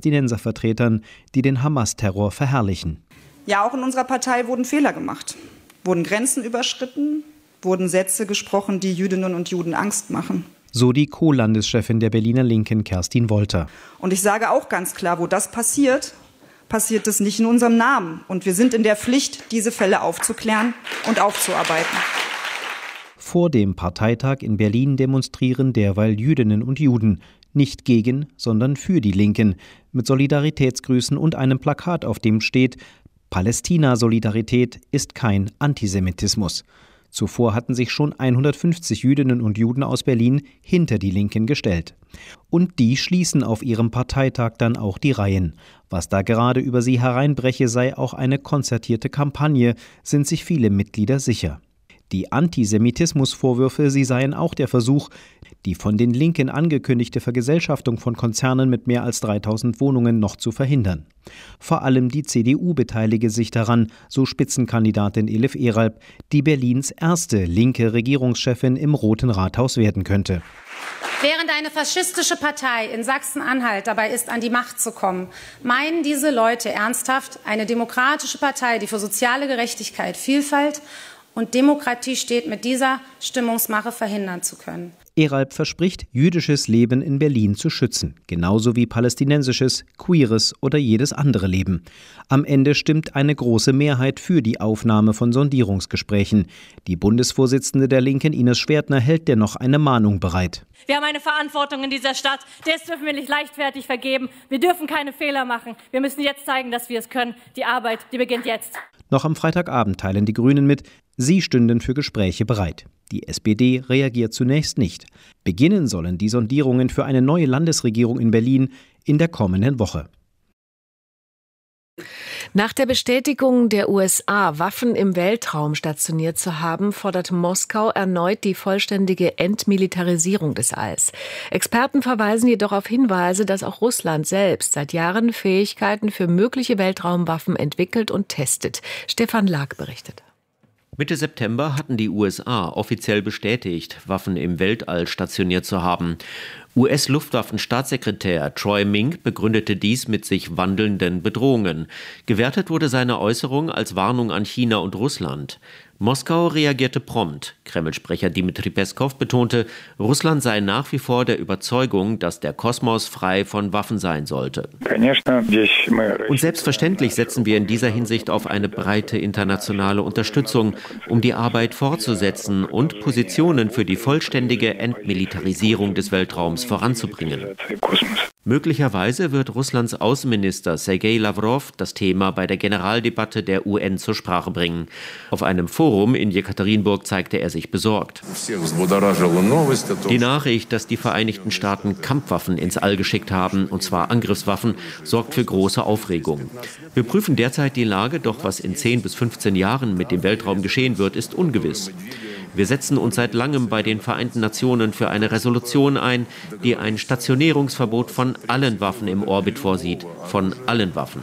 Palästinenservertretern, die den Hamas-Terror verherrlichen. Ja, auch in unserer Partei wurden Fehler gemacht, wurden Grenzen überschritten, wurden Sätze gesprochen, die Jüdinnen und Juden Angst machen. So die Co-Landeschefin der Berliner Linken, Kerstin Wolter. Und ich sage auch ganz klar, wo das passiert, passiert es nicht in unserem Namen. Und wir sind in der Pflicht, diese Fälle aufzuklären und aufzuarbeiten. Vor dem Parteitag in Berlin demonstrieren derweil Jüdinnen und Juden. Nicht gegen, sondern für die Linken. Mit Solidaritätsgrüßen und einem Plakat, auf dem steht: Palästina-Solidarität ist kein Antisemitismus. Zuvor hatten sich schon 150 Jüdinnen und Juden aus Berlin hinter die Linken gestellt. Und die schließen auf ihrem Parteitag dann auch die Reihen. Was da gerade über sie hereinbreche, sei auch eine konzertierte Kampagne, sind sich viele Mitglieder sicher. Die Antisemitismusvorwürfe, sie seien auch der Versuch, die von den Linken angekündigte Vergesellschaftung von Konzernen mit mehr als 3000 Wohnungen noch zu verhindern. Vor allem die CDU beteilige sich daran, so Spitzenkandidatin Elif Eralp, die Berlins erste linke Regierungschefin im Roten Rathaus werden könnte. Während eine faschistische Partei in Sachsen-Anhalt dabei ist, an die Macht zu kommen, meinen diese Leute ernsthaft, eine demokratische Partei, die für soziale Gerechtigkeit, Vielfalt und Demokratie steht, mit dieser Stimmungsmache verhindern zu können. Eralp verspricht, jüdisches Leben in Berlin zu schützen, genauso wie palästinensisches, queeres oder jedes andere Leben. Am Ende stimmt eine große Mehrheit für die Aufnahme von Sondierungsgesprächen. Die Bundesvorsitzende der Linken, Ines Schwertner, hält dennoch eine Mahnung bereit. Wir haben eine Verantwortung in dieser Stadt, das dürfen wir nicht leichtfertig vergeben. Wir dürfen keine Fehler machen. Wir müssen jetzt zeigen, dass wir es können. Die Arbeit, die beginnt jetzt. Noch am Freitagabend teilen die Grünen mit, sie stünden für Gespräche bereit. Die SPD reagiert zunächst nicht. Beginnen sollen die Sondierungen für eine neue Landesregierung in Berlin in der kommenden Woche. Nach der Bestätigung der USA, Waffen im Weltraum stationiert zu haben, fordert Moskau erneut die vollständige Entmilitarisierung des Alls. Experten verweisen jedoch auf Hinweise, dass auch Russland selbst seit Jahren Fähigkeiten für mögliche Weltraumwaffen entwickelt und testet. Stefan Lag berichtet. Mitte September hatten die USA offiziell bestätigt, Waffen im Weltall stationiert zu haben. US-Luftwaffenstaatssekretär Troy Mink begründete dies mit sich wandelnden Bedrohungen. Gewertet wurde seine Äußerung als Warnung an China und Russland. Moskau reagierte prompt. Kreml-Sprecher Dmitri Peskow betonte, Russland sei nach wie vor der Überzeugung, dass der Kosmos frei von Waffen sein sollte. Und selbstverständlich setzen wir in dieser Hinsicht auf eine breite internationale Unterstützung, um die Arbeit fortzusetzen und Positionen für die vollständige Entmilitarisierung des Weltraums voranzubringen. Möglicherweise wird Russlands Außenminister Sergei Lavrov das Thema bei der Generaldebatte der UN zur Sprache bringen. Auf einem Forum in Jekaterinburg zeigte er sich besorgt. Die Nachricht, dass die Vereinigten Staaten Kampfwaffen ins All geschickt haben, und zwar Angriffswaffen, sorgt für große Aufregung. Wir prüfen derzeit die Lage, doch was in 10 bis 15 Jahren mit dem Weltraum geschehen wird, ist ungewiss. Wir setzen uns seit langem bei den Vereinten Nationen für eine Resolution ein, die ein Stationierungsverbot von allen Waffen im Orbit vorsieht. Von allen Waffen.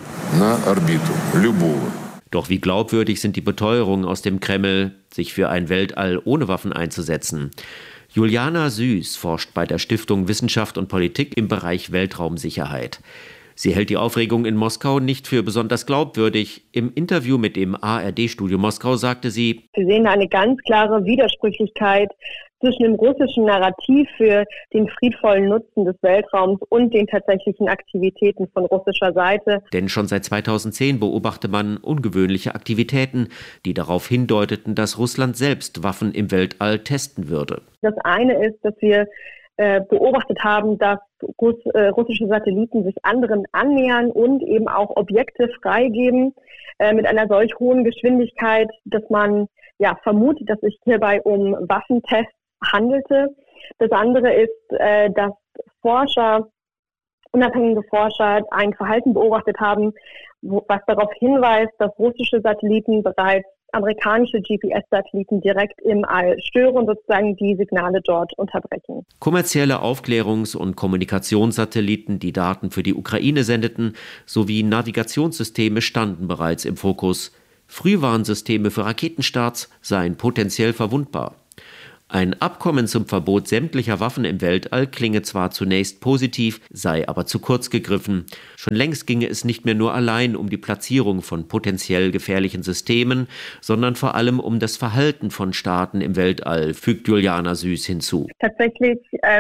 Doch wie glaubwürdig sind die Beteuerungen aus dem Kreml, sich für ein Weltall ohne Waffen einzusetzen? Juliana Süß forscht bei der Stiftung Wissenschaft und Politik im Bereich Weltraumsicherheit. Sie hält die Aufregung in Moskau nicht für besonders glaubwürdig. Im Interview mit dem ARD-Studio Moskau sagte sie: Wir sehen eine ganz klare Widersprüchlichkeit zwischen dem russischen Narrativ für den friedvollen Nutzen des Weltraums und den tatsächlichen Aktivitäten von russischer Seite. Denn schon seit 2010 beobachte man ungewöhnliche Aktivitäten, die darauf hindeuteten, dass Russland selbst Waffen im Weltall testen würde. Das eine ist, dass wir beobachtet haben, dass russische Satelliten sich anderen annähern und eben auch Objekte freigeben mit einer solch hohen Geschwindigkeit, dass man vermutet, dass es hierbei um Waffentests handelte. Das andere ist, dass unabhängige Forscher ein Verhalten beobachtet haben, was darauf hinweist, dass russische Satelliten bereits amerikanische GPS-Satelliten direkt im All stören und sozusagen die Signale dort unterbrechen. Kommerzielle Aufklärungs- und Kommunikationssatelliten, die Daten für die Ukraine sendeten, sowie Navigationssysteme standen bereits im Fokus. Frühwarnsysteme für Raketenstarts seien potenziell verwundbar. Ein Abkommen zum Verbot sämtlicher Waffen im Weltall klinge zwar zunächst positiv, sei aber zu kurz gegriffen. Schon längst ginge es nicht mehr nur allein um die Platzierung von potenziell gefährlichen Systemen, sondern vor allem um das Verhalten von Staaten im Weltall, fügt Juliana Süß hinzu. Tatsächlich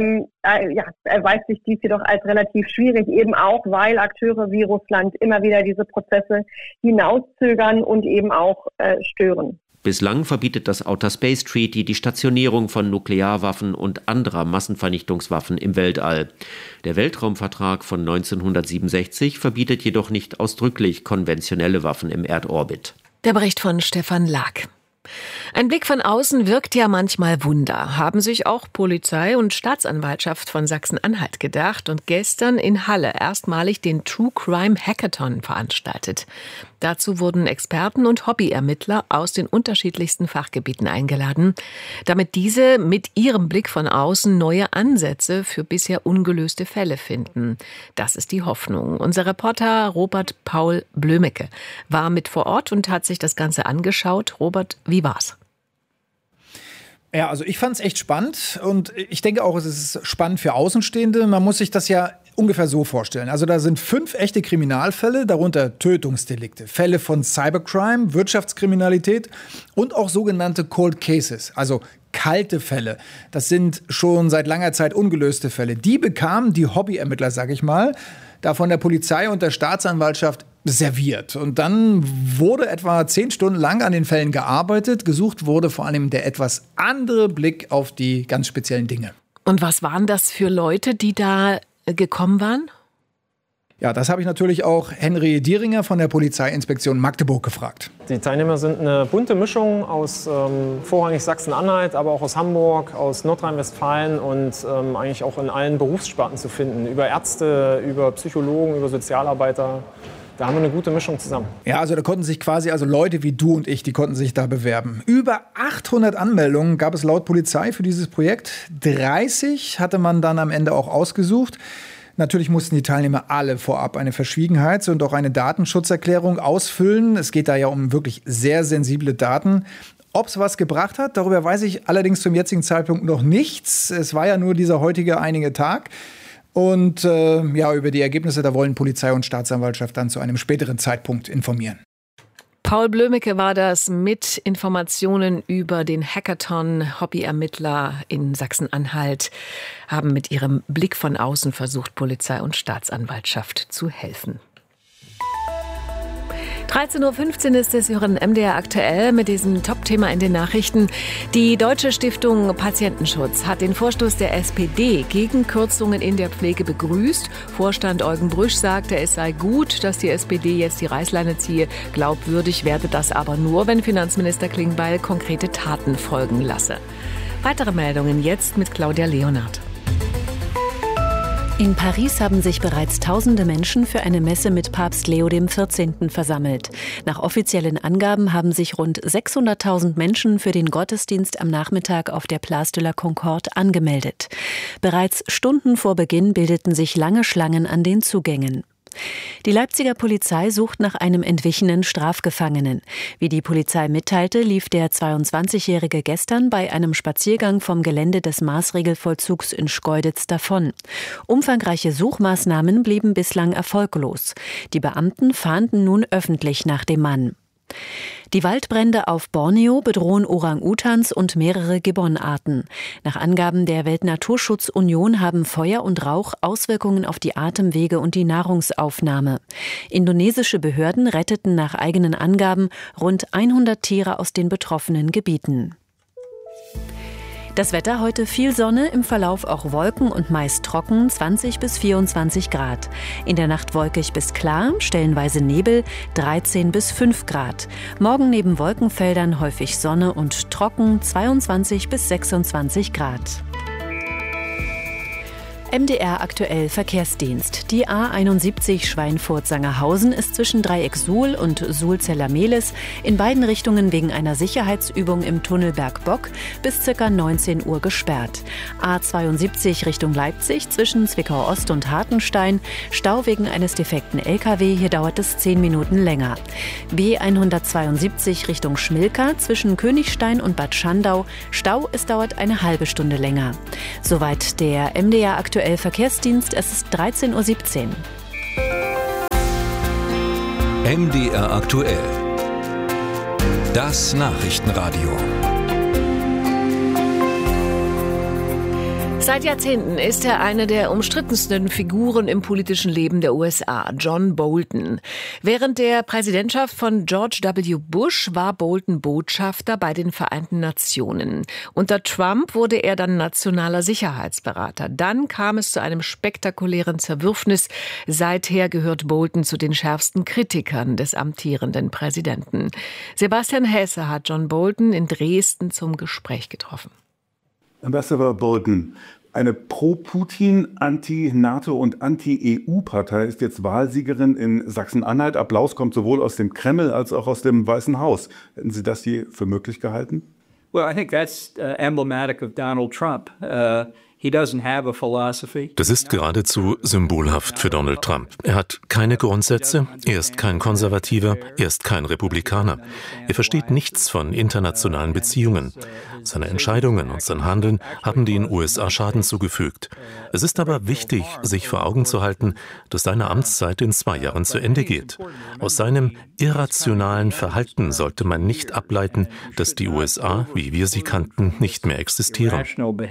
erweist sich dies jedoch als relativ schwierig, eben auch, weil Akteure wie Russland immer wieder diese Prozesse hinauszögern und eben auch stören. Bislang verbietet das Outer Space Treaty die Stationierung von Nuklearwaffen und anderer Massenvernichtungswaffen im Weltall. Der Weltraumvertrag von 1967 verbietet jedoch nicht ausdrücklich konventionelle Waffen im Erdorbit. Der Bericht von Stefan Lag. Ein Blick von außen wirkt ja manchmal Wunder, haben sich auch Polizei und Staatsanwaltschaft von Sachsen-Anhalt gedacht und gestern in Halle erstmalig den True Crime Hackathon veranstaltet. Dazu wurden Experten und Hobbyermittler aus den unterschiedlichsten Fachgebieten eingeladen, damit diese mit ihrem Blick von außen neue Ansätze für bisher ungelöste Fälle finden. Das ist die Hoffnung. Unser Reporter Robert Paul Blömecke war mit vor Ort und hat sich das Ganze angeschaut. Robert, wie war's? Ja, also ich fand es echt spannend und ich denke auch, es ist spannend für Außenstehende. Man muss sich das ja ungefähr so vorstellen. Also da sind 5 echte Kriminalfälle, darunter Tötungsdelikte, Fälle von Cybercrime, Wirtschaftskriminalität und auch sogenannte Cold Cases, also kalte Fälle. Das sind schon seit langer Zeit ungelöste Fälle. Die bekamen die Hobbyermittler, sag ich mal, da von der Polizei und der Staatsanwaltschaft serviert. Und dann wurde etwa 10 Stunden lang an den Fällen gearbeitet. Gesucht wurde vor allem der etwas andere Blick auf die ganz speziellen Dinge. Und was waren das für Leute, die da gekommen waren? Ja, das habe ich natürlich auch Henry Dieringer von der Polizeiinspektion Magdeburg gefragt. Die Teilnehmer sind eine bunte Mischung aus vorrangig Sachsen-Anhalt, aber auch aus Hamburg, aus Nordrhein-Westfalen und eigentlich auch in allen Berufssparten zu finden. Über Ärzte, über Psychologen, über Sozialarbeiter. Da haben wir eine gute Mischung zusammen. Ja, also da konnten sich quasi Leute wie du und ich, die konnten sich da bewerben. Über 800 Anmeldungen gab es laut Polizei für dieses Projekt. 30 hatte man dann am Ende auch ausgesucht. Natürlich mussten die Teilnehmer alle vorab eine Verschwiegenheits- und auch eine Datenschutzerklärung ausfüllen. Es geht da ja um wirklich sehr sensible Daten. Ob es was gebracht hat, darüber weiß ich allerdings zum jetzigen Zeitpunkt noch nichts. Es war ja nur dieser heutige einige Tag. Und über die Ergebnisse, da wollen Polizei und Staatsanwaltschaft dann zu einem späteren Zeitpunkt informieren. Paul Blömecke war das mit Informationen über den Hackathon. Hobbyermittler in Sachsen-Anhalt haben mit ihrem Blick von außen versucht, Polizei und Staatsanwaltschaft zu helfen. 13.15 Uhr ist es, hören MDR aktuell mit diesem Top-Thema in den Nachrichten. Die Deutsche Stiftung Patientenschutz hat den Vorstoß der SPD gegen Kürzungen in der Pflege begrüßt. Vorstand Eugen Brüsch sagte, es sei gut, dass die SPD jetzt die Reißleine ziehe. Glaubwürdig werde das aber nur, wenn Finanzminister Klingbeil konkrete Taten folgen lasse. Weitere Meldungen jetzt mit Claudia Leonhardt. In Paris haben sich bereits tausende Menschen für eine Messe mit Papst Leo XIV. Versammelt. Nach offiziellen Angaben haben sich rund 600.000 Menschen für den Gottesdienst am Nachmittag auf der Place de la Concorde angemeldet. Bereits Stunden vor Beginn bildeten sich lange Schlangen an den Zugängen. Die Leipziger Polizei sucht nach einem entwichenen Strafgefangenen. Wie die Polizei mitteilte, lief der 22-Jährige gestern bei einem Spaziergang vom Gelände des Maßregelvollzugs in Schkeuditz davon. Umfangreiche Suchmaßnahmen blieben bislang erfolglos. Die Beamten fahnden nun öffentlich nach dem Mann. Die Waldbrände auf Borneo bedrohen Orang-Utans und mehrere Gibbonarten. Nach Angaben der Weltnaturschutzunion haben Feuer und Rauch Auswirkungen auf die Atemwege und die Nahrungsaufnahme. Indonesische Behörden retteten nach eigenen Angaben rund 100 Tiere aus den betroffenen Gebieten. Das Wetter heute: viel Sonne, im Verlauf auch Wolken und meist trocken, 20 bis 24 Grad. In der Nacht wolkig bis klar, stellenweise Nebel, 13 bis 5 Grad. Morgen neben Wolkenfeldern häufig Sonne und trocken, 22 bis 26 Grad. MDR aktuell Verkehrsdienst. Die A71 Schweinfurt-Sangerhausen ist zwischen Dreieck Suhl und Suhl-Zellermehlis in beiden Richtungen wegen einer Sicherheitsübung im Tunnel Bergbock bis ca. 19 Uhr gesperrt. A72 Richtung Leipzig zwischen Zwickau Ost und Hartenstein. Stau wegen eines defekten LKW. Hier dauert es 10 Minuten länger. B172 Richtung Schmilka zwischen Königstein und Bad Schandau. Stau, es dauert eine halbe Stunde länger. Soweit der MDR aktuell Verkehrsdienst, es ist 13:17 Uhr. MDR aktuell. Das Nachrichtenradio. Seit Jahrzehnten ist er eine der umstrittensten Figuren im politischen Leben der USA, John Bolton. Während der Präsidentschaft von George W. Bush war Bolton Botschafter bei den Vereinten Nationen. Unter Trump wurde er dann nationaler Sicherheitsberater. Dann kam es zu einem spektakulären Zerwürfnis. Seither gehört Bolton zu den schärfsten Kritikern des amtierenden Präsidenten. Sebastian Hesse hat John Bolton in Dresden zum Gespräch getroffen. Ambassador Bolton, eine Pro-Putin, Anti-NATO und Anti-EU-Partei ist jetzt Wahlsiegerin in Sachsen-Anhalt. Applaus kommt sowohl aus dem Kreml als auch aus dem Weißen Haus. Hätten Sie das je für möglich gehalten? Well, I think that's emblematic of Donald Trump. Das ist geradezu symbolhaft für Donald Trump. Er hat keine Grundsätze, er ist kein Konservativer, er ist kein Republikaner. Er versteht nichts von internationalen Beziehungen. Seine Entscheidungen und sein Handeln haben den USA Schaden zugefügt. Es ist aber wichtig, sich vor Augen zu halten, dass seine Amtszeit in 2 Jahren zu Ende geht. Aus seinem irrationalen Verhalten sollte man nicht ableiten, dass die USA, wie wir sie kannten, nicht mehr existieren.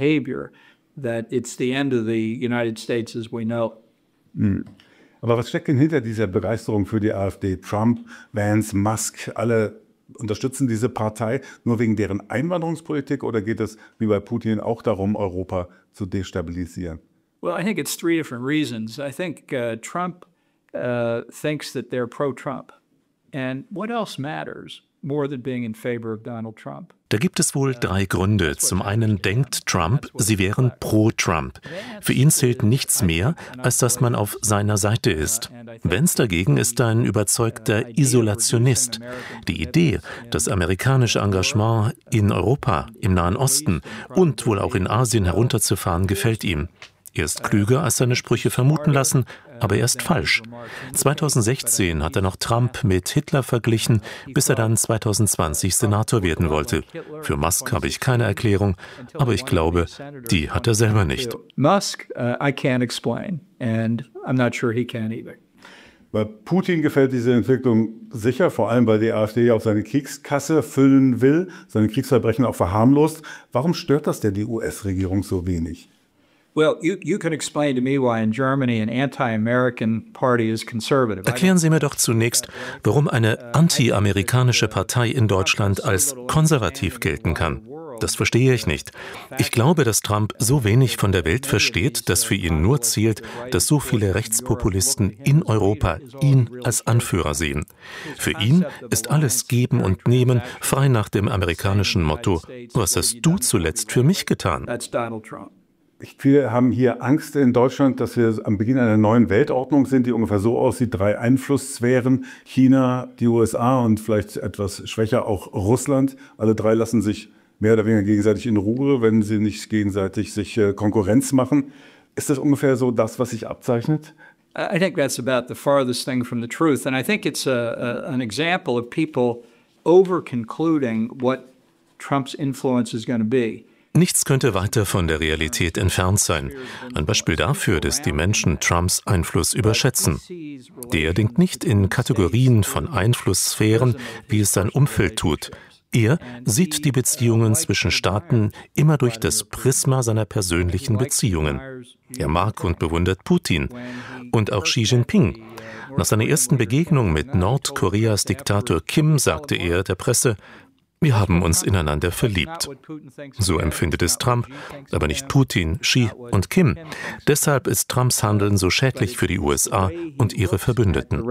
That it's the end of the United States as we know. Aber was steckt denn hinter dieser Begeisterung für die AfD? Trump, Vance, Musk, alle unterstützen diese Partei nur wegen deren Einwanderungspolitik oder geht es wie bei Putin auch darum, Europa zu destabilisieren? Well, I think it's 3 different reasons. I think Trump thinks that they're pro-Trump. And what else matters more than being in favor of Donald Trump? Da gibt es wohl 3 Gründe. Zum einen denkt Trump, sie wären pro-Trump. Für ihn zählt nichts mehr, als dass man auf seiner Seite ist. Vance dagegen ist ein überzeugter Isolationist. Die Idee, das amerikanische Engagement in Europa, im Nahen Osten und wohl auch in Asien herunterzufahren, gefällt ihm. Er ist klüger, als seine Sprüche vermuten lassen, aber er ist falsch. 2016 hat er noch Trump mit Hitler verglichen, bis er dann 2020 Senator werden wollte. Für Musk habe ich keine Erklärung, aber ich glaube, die hat er selber nicht. Musk, I can't explain, and I'm not sure he can either. Bei Putin gefällt diese Entwicklung sicher, vor allem weil die AfD auch seine Kriegskasse füllen will, seine Kriegsverbrechen auch verharmlost. Warum stört das denn die US-Regierung so wenig? Well, you can explain to me why in Germany an anti-American party is conservative. Erklären Sie mir doch zunächst, warum eine anti-amerikanische Partei in Deutschland als konservativ gelten kann. Das verstehe ich nicht. Ich glaube, dass Trump so wenig von der Welt versteht, dass für ihn nur zählt, dass so viele Rechtspopulisten in Europa ihn als Anführer sehen. Für ihn ist alles Geben und Nehmen frei nach dem amerikanischen Motto: Was hast du zuletzt für mich getan? Viele haben hier Angst in Deutschland, dass wir am Beginn einer neuen Weltordnung sind, die ungefähr so aussieht: 3 Einflusssphären, China, die USA und vielleicht etwas schwächer auch Russland. Alle 3 lassen sich mehr oder weniger gegenseitig in Ruhe, wenn sie nicht gegenseitig sich Konkurrenz machen. Ist das ungefähr so das, was sich abzeichnet? I think that's about the farthest thing from the truth. And I think it's an example of people over-concluding what Trump's influence is going to be. Nichts könnte weiter von der Realität entfernt sein. Ein Beispiel dafür, dass die Menschen Trumps Einfluss überschätzen. Der denkt nicht in Kategorien von Einflusssphären, wie es sein Umfeld tut. Er sieht die Beziehungen zwischen Staaten immer durch das Prisma seiner persönlichen Beziehungen. Er mag und bewundert Putin und auch Xi Jinping. Nach seiner ersten Begegnung mit Nordkoreas Diktator Kim sagte er der Presse: Wir haben uns ineinander verliebt. So empfindet es Trump, aber nicht Putin, Xi und Kim. Deshalb ist Trumps Handeln so schädlich für die USA und ihre Verbündeten.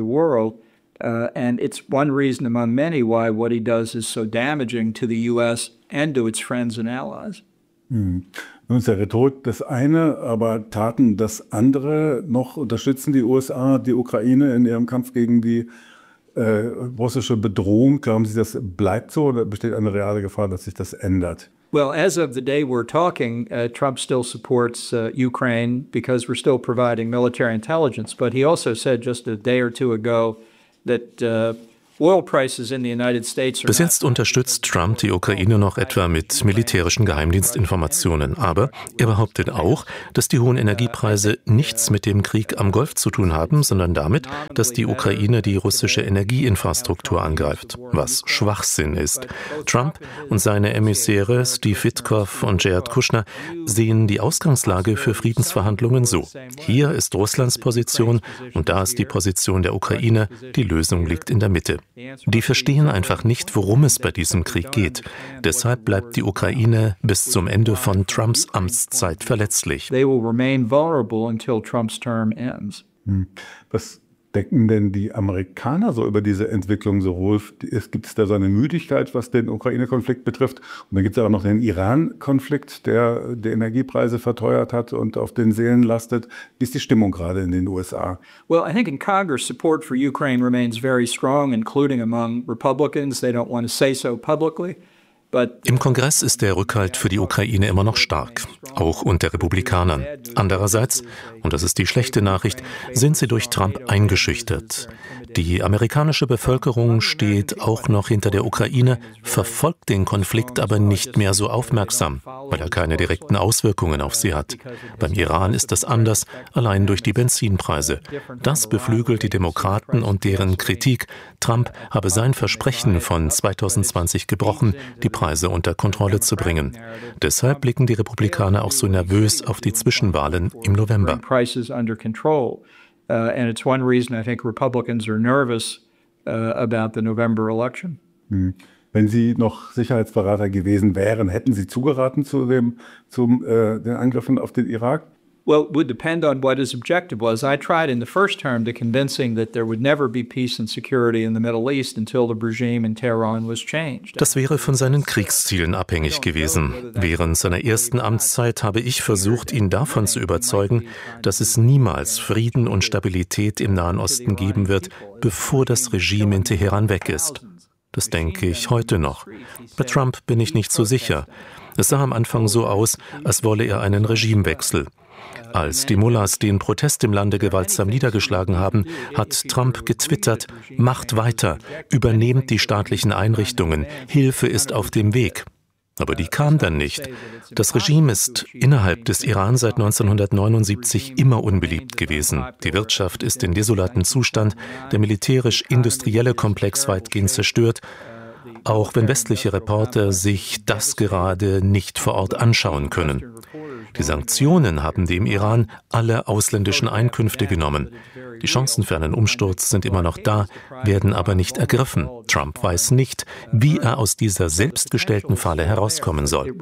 And it's one reason among many why what he does is so damaging to the US and to its friends and allies. Wenn Nun ist ja Rhetorik das eine, aber Taten das andere. Noch unterstützen die USA die Ukraine in ihrem Kampf gegen die russische Bedrohung. Glauben Sie, das bleibt so oder besteht eine reale Gefahr, dass sich das ändert? Well, as of the day we're talking, Trump still supports Ukraine because we're still providing military intelligence. But he also said just a day or two ago that bis jetzt unterstützt Trump die Ukraine noch etwa mit militärischen Geheimdienstinformationen. Aber er behauptet auch, dass die hohen Energiepreise nichts mit dem Krieg am Golf zu tun haben, sondern damit, dass die Ukraine die russische Energieinfrastruktur angreift, was Schwachsinn ist. Trump und seine Emissäre Steve Witkoff und Jared Kushner sehen die Ausgangslage für Friedensverhandlungen so. Hier ist Russlands Position und da ist die Position der Ukraine. Die Lösung liegt in der Mitte. Die verstehen einfach nicht, worum es bei diesem Krieg geht. Deshalb bleibt die Ukraine bis zum Ende von Trumps Amtszeit verletzlich. Was denken denn die Amerikaner so über diese Entwicklung so, Rolf? Gibt es da so eine Müdigkeit, was den Ukraine-Konflikt betrifft? Und dann gibt es aber noch den Iran-Konflikt, der die Energiepreise verteuert hat und auf den Seelen lastet. Wie ist die Stimmung gerade in den USA? Well, I think in Congress support for Ukraine remains very strong, including among Republicans. They don't want to say so publicly. Im Kongress ist der Rückhalt für die Ukraine immer noch stark, auch unter Republikanern. Andererseits, und das ist die schlechte Nachricht, sind sie durch Trump eingeschüchtert. Die amerikanische Bevölkerung steht auch noch hinter der Ukraine, verfolgt den Konflikt aber nicht mehr so aufmerksam, weil er keine direkten Auswirkungen auf sie hat. Beim Iran ist das anders, allein durch die Benzinpreise. Das beflügelt die Demokraten und deren Kritik, Trump habe sein Versprechen von 2020 gebrochen, die Preise unter Kontrolle zu bringen. Deshalb blicken die Republikaner auch so nervös auf die Zwischenwahlen im November. And it's one reason I think Republicans are nervous about the November election. Wenn Sie noch Sicherheitsberater gewesen wären, hätten Sie zugeraten zu den Angriffen auf den Irak? Well, it would depend on what his objective was. I tried in the first term to convince him that there would never be peace and security in the Middle East until the regime in Tehran was changed. Das wäre von seinen Kriegszielen abhängig gewesen. Während seiner ersten Amtszeit habe ich versucht, ihn davon zu überzeugen, dass es niemals Frieden und Stabilität im Nahen Osten geben wird, bevor das Regime in Teheran weg ist. Das denke ich heute noch. Bei Trump bin ich nicht so sicher. Es sah am Anfang so aus, als wolle er einen Regimewechsel. Als die Mullahs den Protest im Lande gewaltsam niedergeschlagen haben, hat Trump getwittert: Macht weiter, übernehmt die staatlichen Einrichtungen, Hilfe ist auf dem Weg. Aber die kam dann nicht. Das Regime ist innerhalb des Iran seit 1979 immer unbeliebt gewesen. Die Wirtschaft ist in desolatem Zustand, der militärisch-industrielle Komplex weitgehend zerstört, auch wenn westliche Reporter sich das gerade nicht vor Ort anschauen können. Die Sanktionen haben dem Iran alle ausländischen Einkünfte genommen. Die Chancen für einen Umsturz sind immer noch da, werden aber nicht ergriffen. Trump weiß nicht, wie er aus dieser selbstgestellten Falle herauskommen soll.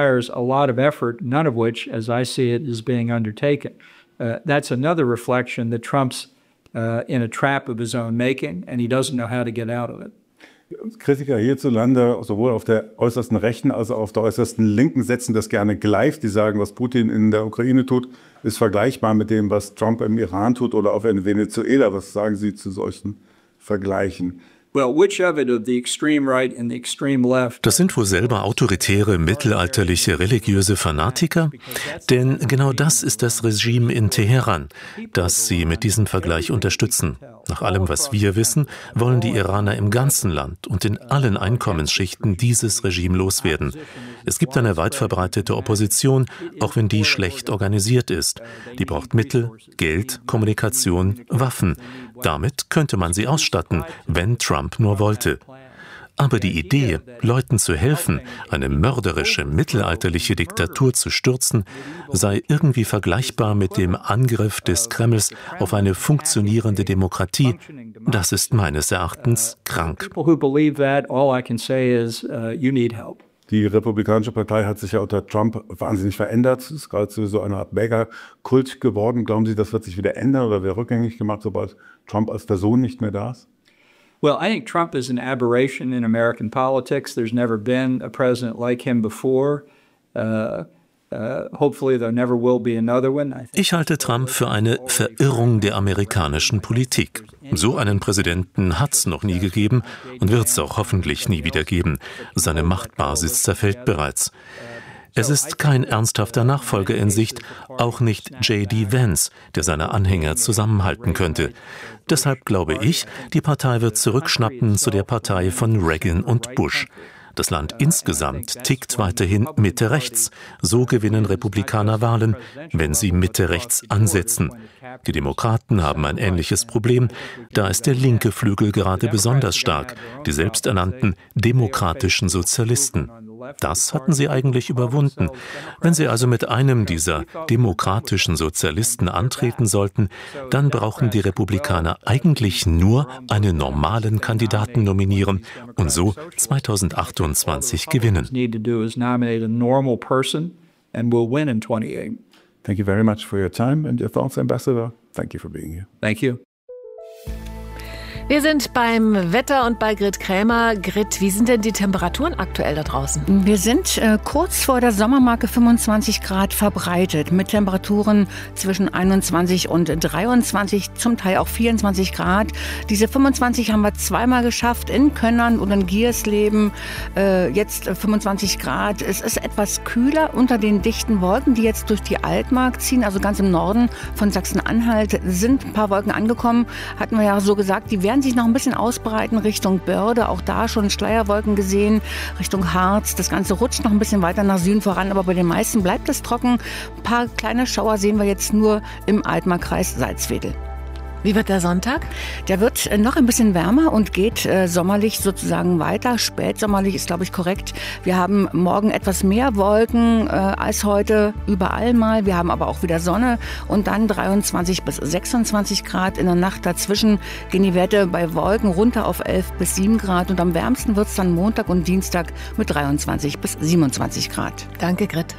That's another reflection that Trump's in a trap of his own making, and he doesn't know how to get out of it. Kritiker hierzulande, sowohl auf der äußersten Rechten als auch auf der äußersten Linken, setzen das gerne gleich. Die sagen, was Putin in der Ukraine tut, ist vergleichbar mit dem, was Trump im Iran tut oder auch in Venezuela. Was sagen Sie zu solchen Vergleichen? Das sind wohl selber autoritäre, mittelalterliche, religiöse Fanatiker? Denn genau das ist das Regime in Teheran, das sie mit diesem Vergleich unterstützen. Nach allem, was wir wissen, wollen die Iraner im ganzen Land und in allen Einkommensschichten dieses Regime loswerden. Es gibt eine weit verbreitete Opposition, auch wenn die schlecht organisiert ist. Die braucht Mittel, Geld, Kommunikation, Waffen. Damit könnte man sie ausstatten, wenn Trump nur wollte. Aber die Idee, Leuten zu helfen, eine mörderische, mittelalterliche Diktatur zu stürzen, sei irgendwie vergleichbar mit dem Angriff des Kremls auf eine funktionierende Demokratie, das ist meines Erachtens krank. Die Republikanische Partei hat sich ja unter Trump wahnsinnig verändert. Es ist gerade so eine Art Mega-Kult geworden. Glauben Sie, das wird sich wieder ändern oder wird rückgängig gemacht, sobald Trump als Person nicht mehr da ist? Well, I think Trump is an aberration in American politics. There's never been a president like him before. Ich halte Trump für eine Verirrung der amerikanischen Politik. So einen Präsidenten hat's noch nie gegeben und wird's auch hoffentlich nie wieder geben. Seine Machtbasis zerfällt bereits. Es ist kein ernsthafter Nachfolger in Sicht, auch nicht J.D. Vance, der seine Anhänger zusammenhalten könnte. Deshalb glaube ich, die Partei wird zurückschnappen zu der Partei von Reagan und Bush. Das Land insgesamt tickt weiterhin Mitte-rechts. So gewinnen Republikaner Wahlen, wenn sie Mitte-rechts ansetzen. Die Demokraten haben ein ähnliches Problem. Da ist der linke Flügel gerade besonders stark, die selbsternannten demokratischen Sozialisten. Das hatten sie eigentlich überwunden. Wenn sie also mit einem dieser demokratischen Sozialisten antreten sollten, dann brauchen die Republikaner eigentlich nur einen normalen Kandidaten nominieren und so 2028 gewinnen. Thank you very much for your time and your thoughts, Ambassador. Thank you for being here. Thank you. Wir sind beim Wetter und bei Grit Krämer. Grit, wie sind denn die Temperaturen aktuell da draußen? Wir sind kurz vor der Sommermarke 25 Grad verbreitet mit Temperaturen zwischen 21 und 23, zum Teil auch 24 Grad. Diese 25 haben wir zweimal geschafft in Könnern und in Giersleben. Jetzt 25 Grad. Es ist etwas kühler unter den dichten Wolken, die jetzt durch die Altmark ziehen. Also ganz im Norden von Sachsen-Anhalt sind ein paar Wolken angekommen. Hatten wir ja so gesagt, die werden sich noch ein bisschen ausbreiten Richtung Börde. Auch da schon Schleierwolken gesehen, Richtung Harz. Das Ganze rutscht noch ein bisschen weiter nach Süden voran, aber bei den meisten bleibt es trocken. Ein paar kleine Schauer sehen wir jetzt nur im Altmarkkreis Salzwedel. Wie wird der Sonntag? Der wird noch ein bisschen wärmer und geht sommerlich sozusagen weiter. Spätsommerlich ist, glaube ich, korrekt. Wir haben morgen etwas mehr Wolken als heute überall mal. Wir haben aber auch wieder Sonne und dann 23 bis 26 Grad. In der Nacht dazwischen gehen die Werte bei Wolken runter auf 11 bis 7 Grad. Und am wärmsten wird es dann Montag und Dienstag mit 23 bis 27 Grad. Danke, Grit.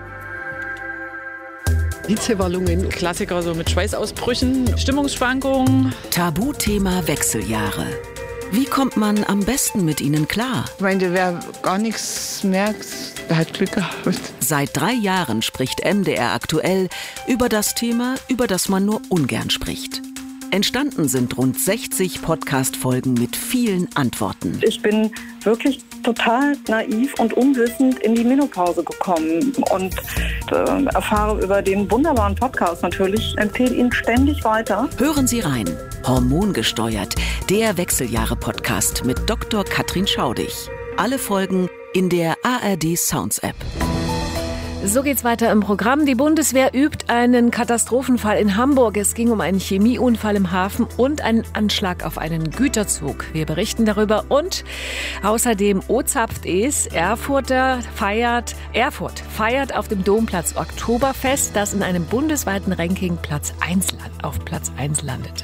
Hitzewallungen, Klassiker so mit Schweißausbrüchen, Stimmungsschwankungen. Tabuthema Wechseljahre. Wie kommt man am besten mit ihnen klar? Ich meine, wer gar nichts merkt, der hat Glück gehabt. Seit 3 Jahren spricht MDR aktuell über das Thema, über das man nur ungern spricht. Entstanden sind rund 60 Podcast-Folgen mit vielen Antworten. Ich bin wirklich total naiv und unwissend in die Menopause gekommen und erfahre über den wunderbaren Podcast natürlich, empfehle ihn ständig weiter. Hören Sie rein. Hormongesteuert, der Wechseljahre-Podcast mit Dr. Katrin Schaudig. Alle Folgen in der ARD Sounds App. So geht's weiter im Programm. Die Bundeswehr übt einen Katastrophenfall in Hamburg. Es ging um einen Chemieunfall im Hafen und einen Anschlag auf einen Güterzug. Wir berichten darüber und außerdem O-Zapft-Es. Erfurt feiert auf dem Domplatz Oktoberfest, das in einem bundesweiten Ranking auf Platz 1 landete.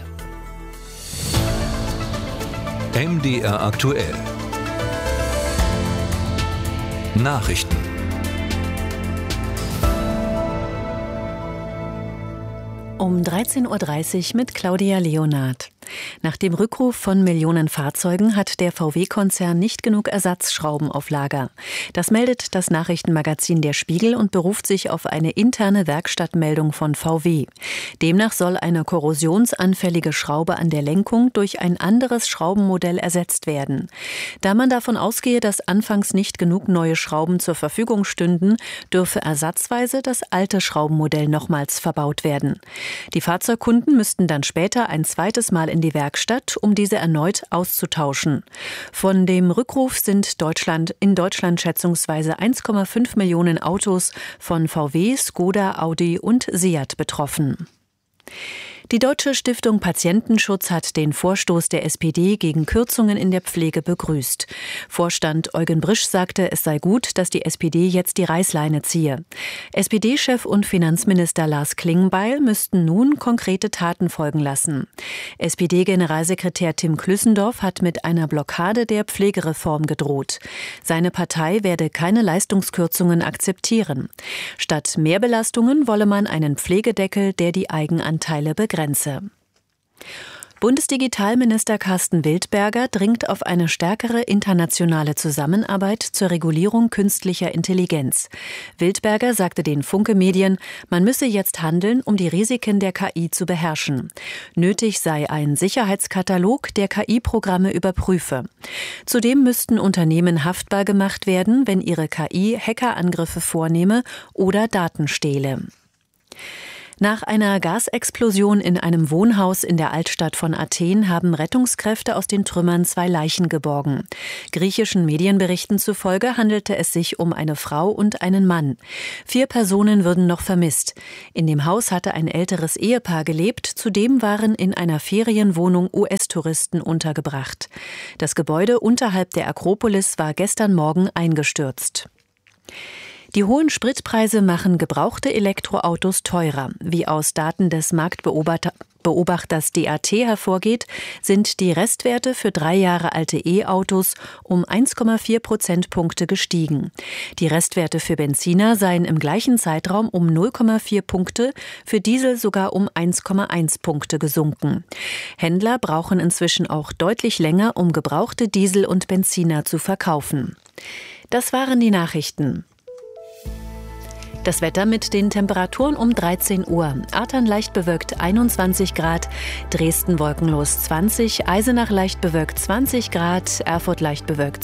MDR aktuell. Nachrichten. Um 13.30 Uhr mit Claudia Leonard. Nach dem Rückruf von Millionen Fahrzeugen hat der VW-Konzern nicht genug Ersatzschrauben auf Lager. Das meldet das Nachrichtenmagazin Der Spiegel und beruft sich auf eine interne Werkstattmeldung von VW. Demnach soll eine korrosionsanfällige Schraube an der Lenkung durch ein anderes Schraubenmodell ersetzt werden. Da man davon ausgehe, dass anfangs nicht genug neue Schrauben zur Verfügung stünden, dürfe ersatzweise das alte Schraubenmodell nochmals verbaut werden. Die Fahrzeugkunden müssten dann später ein zweites Mal in die Werkstatt, um diese erneut auszutauschen. Von dem Rückruf sind in Deutschland schätzungsweise 1,5 Millionen Autos von VW, Skoda, Audi und Seat betroffen. Die Deutsche Stiftung Patientenschutz hat den Vorstoß der SPD gegen Kürzungen in der Pflege begrüßt. Vorstand Eugen Brisch sagte, es sei gut, dass die SPD jetzt die Reißleine ziehe. SPD-Chef und Finanzminister Lars Klingbeil müssten nun konkrete Taten folgen lassen. SPD-Generalsekretär Tim Klüssendorf hat mit einer Blockade der Pflegereform gedroht. Seine Partei werde keine Leistungskürzungen akzeptieren. Statt Mehrbelastungen wolle man einen Pflegedeckel, der die Eigenanteile begrenze. Bundesdigitalminister Carsten Wildberger dringt auf eine stärkere internationale Zusammenarbeit zur Regulierung künstlicher Intelligenz. Wildberger sagte den Funke-Medien, man müsse jetzt handeln, um die Risiken der KI zu beherrschen. Nötig sei ein Sicherheitskatalog, der KI-Programme überprüfe. Zudem müssten Unternehmen haftbar gemacht werden, wenn ihre KI Hackerangriffe vornehme oder Daten stehle. Nach einer Gasexplosion in einem Wohnhaus in der Altstadt von Athen haben Rettungskräfte aus den Trümmern 2 Leichen geborgen. Griechischen Medienberichten zufolge handelte es sich um eine Frau und einen Mann. 4 Personen würden noch vermisst. In dem Haus hatte ein älteres Ehepaar gelebt, zudem waren in einer Ferienwohnung US-Touristen untergebracht. Das Gebäude unterhalb der Akropolis war gestern Morgen eingestürzt. Die hohen Spritpreise machen gebrauchte Elektroautos teurer. Wie aus Daten des Marktbeobachters DAT hervorgeht, sind die Restwerte für 3 Jahre alte E-Autos um 1,4 Prozentpunkte gestiegen. Die Restwerte für Benziner seien im gleichen Zeitraum um 0,4 Punkte, für Diesel sogar um 1,1 Punkte gesunken. Händler brauchen inzwischen auch deutlich länger, um gebrauchte Diesel und Benziner zu verkaufen. Das waren die Nachrichten. Das Wetter mit den Temperaturen um 13 Uhr. Artern leicht bewölkt 21 Grad, Dresden wolkenlos 20, Eisenach leicht bewölkt 20 Grad, Erfurt leicht bewölkt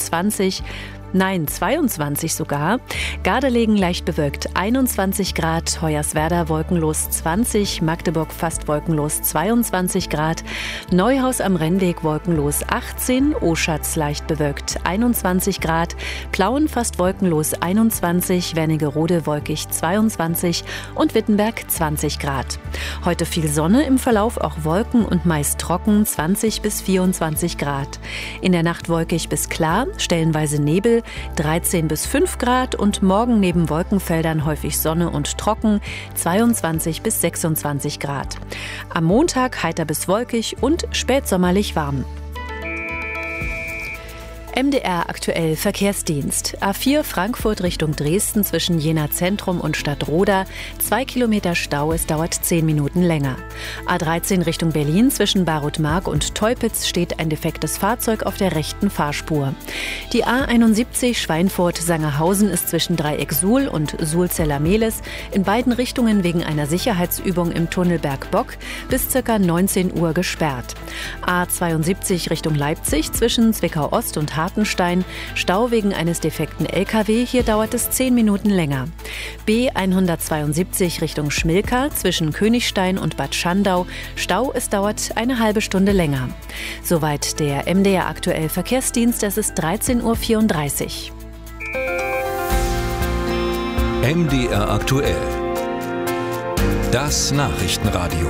22 sogar. Gardelegen leicht bewölkt 21 Grad, Hoyerswerda wolkenlos 20, Magdeburg fast wolkenlos 22 Grad, Neuhaus am Rennweg wolkenlos 18, Oschatz leicht bewölkt 21 Grad, Plauen fast wolkenlos 21, Wernigerode wolkig 22 und Wittenberg 20 Grad. Heute viel Sonne, im Verlauf auch Wolken und meist trocken 20 bis 24 Grad. In der Nacht wolkig bis klar, stellenweise Nebel 13 bis 5 Grad und morgen neben Wolkenfeldern häufig Sonne und trocken 22 bis 26 Grad. Am Montag heiter bis wolkig und spätsommerlich warm. MDR aktuell Verkehrsdienst. A4 Frankfurt Richtung Dresden zwischen Jena Zentrum und Stadtroda. 2 Kilometer Stau, es dauert 10 Minuten länger. A13 Richtung Berlin zwischen Barutmark und Teupitz steht ein defektes Fahrzeug auf der rechten Fahrspur. Die A71 Schweinfurt-Sangerhausen ist zwischen Dreieck Suhl und Suhl-Zeller-Mehlis in beiden Richtungen wegen einer Sicherheitsübung im Tunnel Bergbock bis ca. 19 Uhr gesperrt. A72 Richtung Leipzig zwischen Zwickau-Ost und Hartenstein, Stau wegen eines defekten LKW, hier dauert es 10 Minuten länger. B172 Richtung Schmilka zwischen Königstein und Bad Schandau, Stau, es dauert eine halbe Stunde länger. Soweit der MDR aktuell Verkehrsdienst, es ist 13.34 Uhr. MDR aktuell. Das Nachrichtenradio.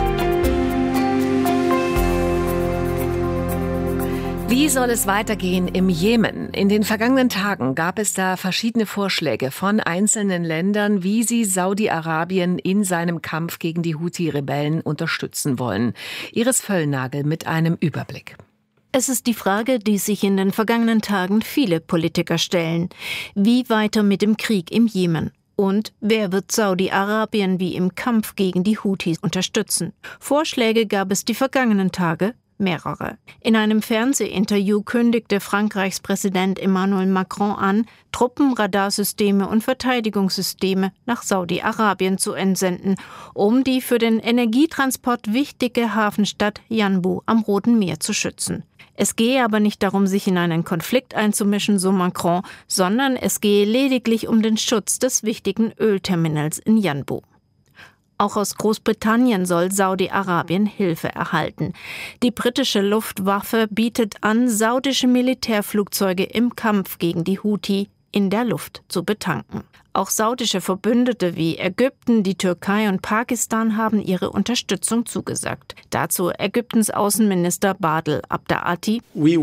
Wie soll es weitergehen im Jemen? In den vergangenen Tagen gab es da verschiedene Vorschläge von einzelnen Ländern, wie sie Saudi-Arabien in seinem Kampf gegen die Houthi-Rebellen unterstützen wollen. Iris Völlnagel mit einem Überblick. Es ist die Frage, die sich in den vergangenen Tagen viele Politiker stellen. Wie weiter mit dem Krieg im Jemen? Und wer wird Saudi-Arabien wie im Kampf gegen die Houthis unterstützen? Vorschläge gab es die vergangenen Tage. Mehrere. In einem Fernsehinterview kündigte Frankreichs Präsident Emmanuel Macron an, Truppen, Radarsysteme und Verteidigungssysteme nach Saudi-Arabien zu entsenden, um die für den Energietransport wichtige Hafenstadt Yanbu am Roten Meer zu schützen. Es gehe aber nicht darum, sich in einen Konflikt einzumischen, so Macron, sondern es gehe lediglich um den Schutz des wichtigen Ölterminals in Yanbu. Auch aus Großbritannien soll Saudi-Arabien Hilfe erhalten. Die britische Luftwaffe bietet an, saudische Militärflugzeuge im Kampf gegen die Houthi in der Luft zu betanken. Auch saudische Verbündete wie Ägypten, die Türkei und Pakistan haben ihre Unterstützung zugesagt. Dazu Ägyptens Außenminister Badr Abdeati. Wir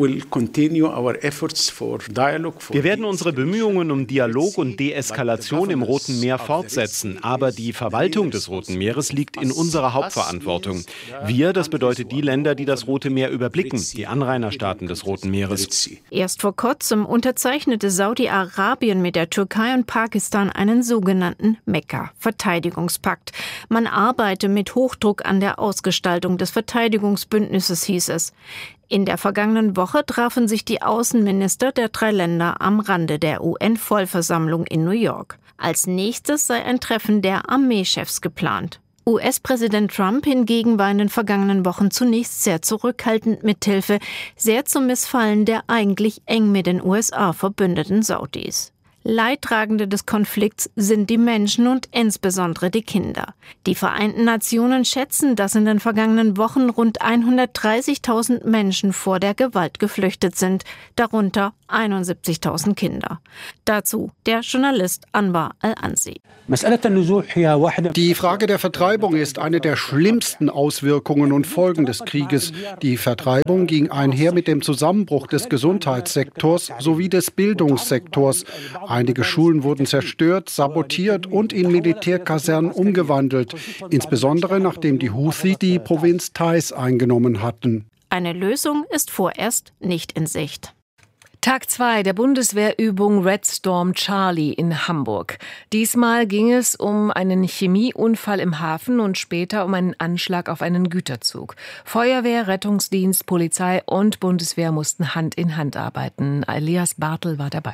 werden unsere Bemühungen um Dialog und Deeskalation im Roten Meer fortsetzen. Aber die Verwaltung des Roten Meeres liegt in unserer Hauptverantwortung. Wir, das bedeutet die Länder, die das Rote Meer überblicken, die Anrainerstaaten des Roten Meeres. Erst vor kurzem unterzeichnete Saudi-Arabien mit der Türkei und Pakistan an einen sogenannten Mekka-Verteidigungspakt. Man arbeite mit Hochdruck an der Ausgestaltung des Verteidigungsbündnisses, hieß es. In der vergangenen Woche trafen sich die Außenminister der 3 Länder am Rande der UN-Vollversammlung in New York. Als nächstes sei ein Treffen der Armeechefs geplant. US-Präsident Trump hingegen war in den vergangenen Wochen zunächst sehr zurückhaltend mit Hilfe, sehr zum Missfallen der eigentlich eng mit den USA verbündeten Saudis. Leidtragende des Konflikts sind die Menschen und insbesondere die Kinder. Die Vereinten Nationen schätzen, dass in den vergangenen Wochen rund 130.000 Menschen vor der Gewalt geflüchtet sind, darunter 71.000 Kinder. Dazu der Journalist Anwar Al-Ansi. Die Frage der Vertreibung ist eine der schlimmsten Auswirkungen und Folgen des Krieges. Die Vertreibung ging einher mit dem Zusammenbruch des Gesundheitssektors sowie des Bildungssektors. Einige Schulen wurden zerstört, sabotiert und in Militärkasernen umgewandelt, insbesondere nachdem die Houthi die Provinz Taiz eingenommen hatten. Eine Lösung ist vorerst nicht in Sicht. Tag 2 der Bundeswehrübung Red Storm Charlie in Hamburg. Diesmal ging es um einen Chemieunfall im Hafen und später um einen Anschlag auf einen Güterzug. Feuerwehr, Rettungsdienst, Polizei und Bundeswehr mussten Hand in Hand arbeiten. Elias Bartel war dabei.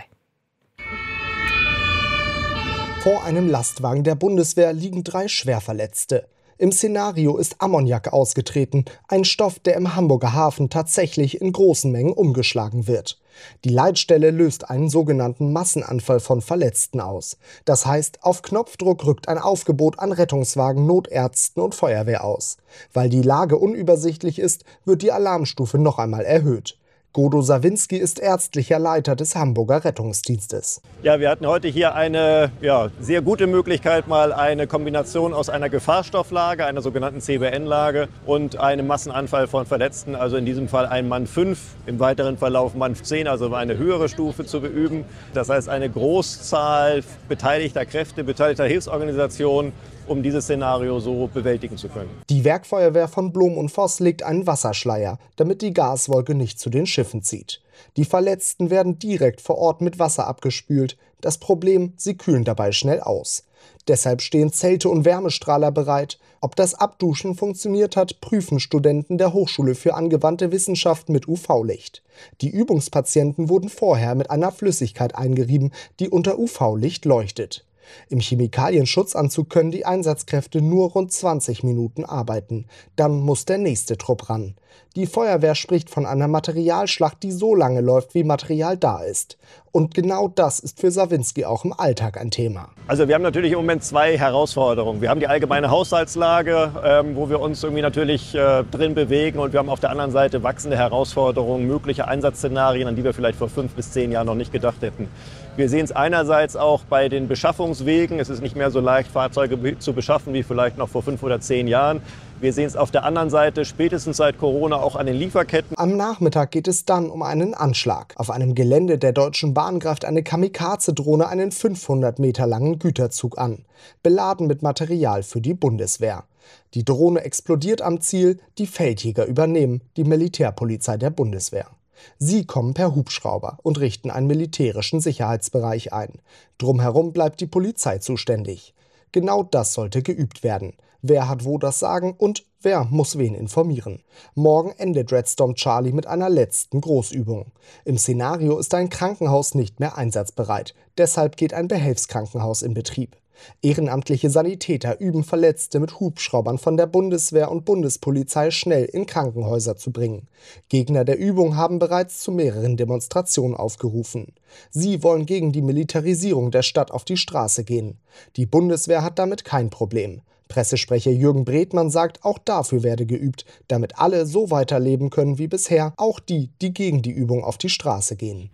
Vor einem Lastwagen der Bundeswehr liegen 3 Schwerverletzte. Im Szenario ist Ammoniak ausgetreten, ein Stoff, der im Hamburger Hafen tatsächlich in großen Mengen umgeschlagen wird. Die Leitstelle löst einen sogenannten Massenanfall von Verletzten aus. Das heißt, auf Knopfdruck rückt ein Aufgebot an Rettungswagen, Notärzten und Feuerwehr aus. Weil die Lage unübersichtlich ist, wird die Alarmstufe noch einmal erhöht. Godo Sawinski ist ärztlicher Leiter des Hamburger Rettungsdienstes. Ja, wir hatten heute hier eine sehr gute Möglichkeit, mal eine Kombination aus einer Gefahrstofflage, einer sogenannten CBN-Lage und einem Massenanfall von Verletzten, also in diesem Fall ein Mann 5, im weiteren Verlauf Mann 10, also eine höhere Stufe zu beüben. Das heißt, eine Großzahl beteiligter Kräfte, beteiligter Hilfsorganisationen, um dieses Szenario so bewältigen zu können. Die Werkfeuerwehr von Blom und Voss legt einen Wasserschleier, damit die Gaswolke nicht zu den Schiffen zieht. Die Verletzten werden direkt vor Ort mit Wasser abgespült. Das Problem, sie kühlen dabei schnell aus. Deshalb stehen Zelte und Wärmestrahler bereit. Ob das Abduschen funktioniert hat, prüfen Studenten der Hochschule für angewandte Wissenschaft mit UV-Licht. Die Übungspatienten wurden vorher mit einer Flüssigkeit eingerieben, die unter UV-Licht leuchtet. Im Chemikalienschutzanzug können die Einsatzkräfte nur rund 20 Minuten arbeiten. Dann muss der nächste Trupp ran. Die Feuerwehr spricht von einer Materialschlacht, die so lange läuft, wie Material da ist. Und genau das ist für Sawinski auch im Alltag ein Thema. Also wir haben natürlich im Moment 2 Herausforderungen. Wir haben die allgemeine Haushaltslage, wo wir uns irgendwie natürlich drin bewegen. Und wir haben auf der anderen Seite wachsende Herausforderungen, mögliche Einsatzszenarien, an die wir vielleicht vor 5 bis 10 Jahren noch nicht gedacht hätten. Wir sehen es einerseits auch bei den Beschaffungswegen. Es ist nicht mehr so leicht, Fahrzeuge zu beschaffen wie vielleicht noch vor 5 oder 10 Jahren. Wir sehen es auf der anderen Seite, spätestens seit Corona, auch an den Lieferketten. Am Nachmittag geht es dann um einen Anschlag. Auf einem Gelände der Deutschen Bahn greift eine Kamikaze-Drohne einen 500 Meter langen Güterzug an, beladen mit Material für die Bundeswehr. Die Drohne explodiert am Ziel, die Feldjäger übernehmen, die Militärpolizei der Bundeswehr. Sie kommen per Hubschrauber und richten einen militärischen Sicherheitsbereich ein. Drumherum bleibt die Polizei zuständig. Genau das sollte geübt werden. Wer hat wo das Sagen und wer muss wen informieren? Morgen endet Red Storm Charlie mit einer letzten Großübung. Im Szenario ist ein Krankenhaus nicht mehr einsatzbereit. Deshalb geht ein Behelfskrankenhaus in Betrieb. Ehrenamtliche Sanitäter üben Verletzte mit Hubschraubern von der Bundeswehr und Bundespolizei schnell in Krankenhäuser zu bringen. Gegner der Übung haben bereits zu mehreren Demonstrationen aufgerufen. Sie wollen gegen die Militarisierung der Stadt auf die Straße gehen. Die Bundeswehr hat damit kein Problem. Pressesprecher Jürgen Bredmann sagt, auch dafür werde geübt, damit alle so weiterleben können wie bisher, auch die, die gegen die Übung auf die Straße gehen.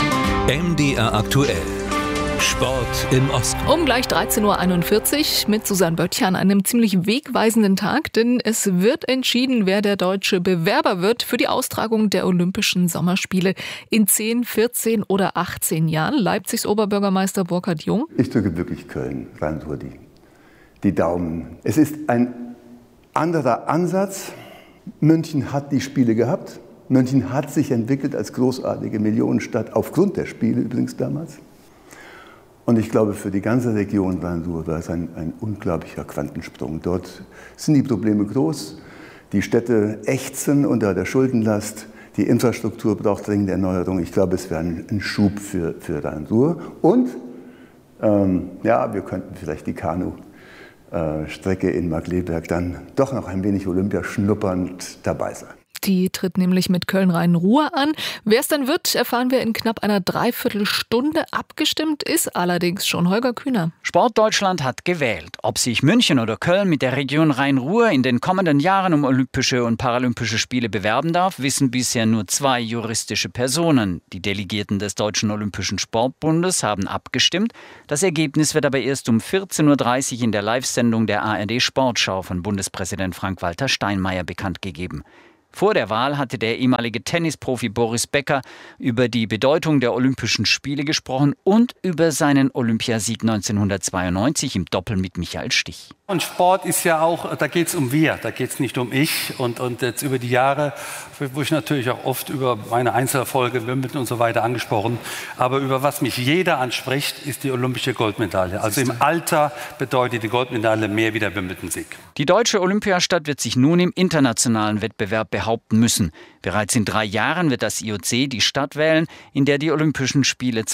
MDR aktuell. Sport im Osten. Um gleich 13.41 Uhr mit Susanne Böttcher an einem ziemlich wegweisenden Tag, denn es wird entschieden, wer der deutsche Bewerber wird für die Austragung der Olympischen Sommerspiele in 10, 14 oder 18 Jahren. Leipzigs Oberbürgermeister Burkhard Jung. Ich drücke wirklich Köln, Rhein-Ruhr die Daumen. Es ist ein anderer Ansatz. München hat die Spiele gehabt. München hat sich entwickelt als großartige Millionenstadt, aufgrund der Spiele übrigens damals. Und ich glaube, für die ganze Region Rhein-Ruhr war es ein unglaublicher Quantensprung. Dort sind die Probleme groß. Die Städte ächzen unter der Schuldenlast. Die Infrastruktur braucht dringend Erneuerung. Ich glaube, es wäre ein Schub für Rhein-Ruhr. Und wir könnten vielleicht die Kanu-Strecke in Markkleeberg dann doch noch ein wenig Olympia schnuppernd dabei sein. Die tritt nämlich mit Köln-Rhein-Ruhr an. Wer es dann wird, erfahren wir in knapp einer Dreiviertelstunde. Abgestimmt ist allerdings schon Holger Kühner. Sportdeutschland hat gewählt. Ob sich München oder Köln mit der Region Rhein-Ruhr in den kommenden Jahren um Olympische und Paralympische Spiele bewerben darf, wissen bisher nur 2 juristische Personen. Die Delegierten des Deutschen Olympischen Sportbundes haben abgestimmt. Das Ergebnis wird aber erst um 14.30 Uhr in der Live-Sendung der ARD Sportschau von Bundespräsident Frank-Walter Steinmeier bekannt gegeben. Vor der Wahl hatte der ehemalige Tennisprofi Boris Becker über die Bedeutung der Olympischen Spiele gesprochen und über seinen Olympiasieg 1992 im Doppel mit Michael Stich. Und Sport ist ja auch, da geht es um wir, da geht es nicht um ich. Und jetzt über die Jahre, wo ich natürlich auch oft über meine Einzelerfolge, Wimbledon und so weiter angesprochen, aber über was mich jeder anspricht, ist die olympische Goldmedaille. Also im Alter bedeutet die Goldmedaille mehr wie der Wimbledon-Sieg. Die deutsche Olympiastadt wird sich nun im internationalen Wettbewerb behaupten müssen. Bereits in 3 Jahren wird das IOC die Stadt wählen, in der die Olympischen Spiele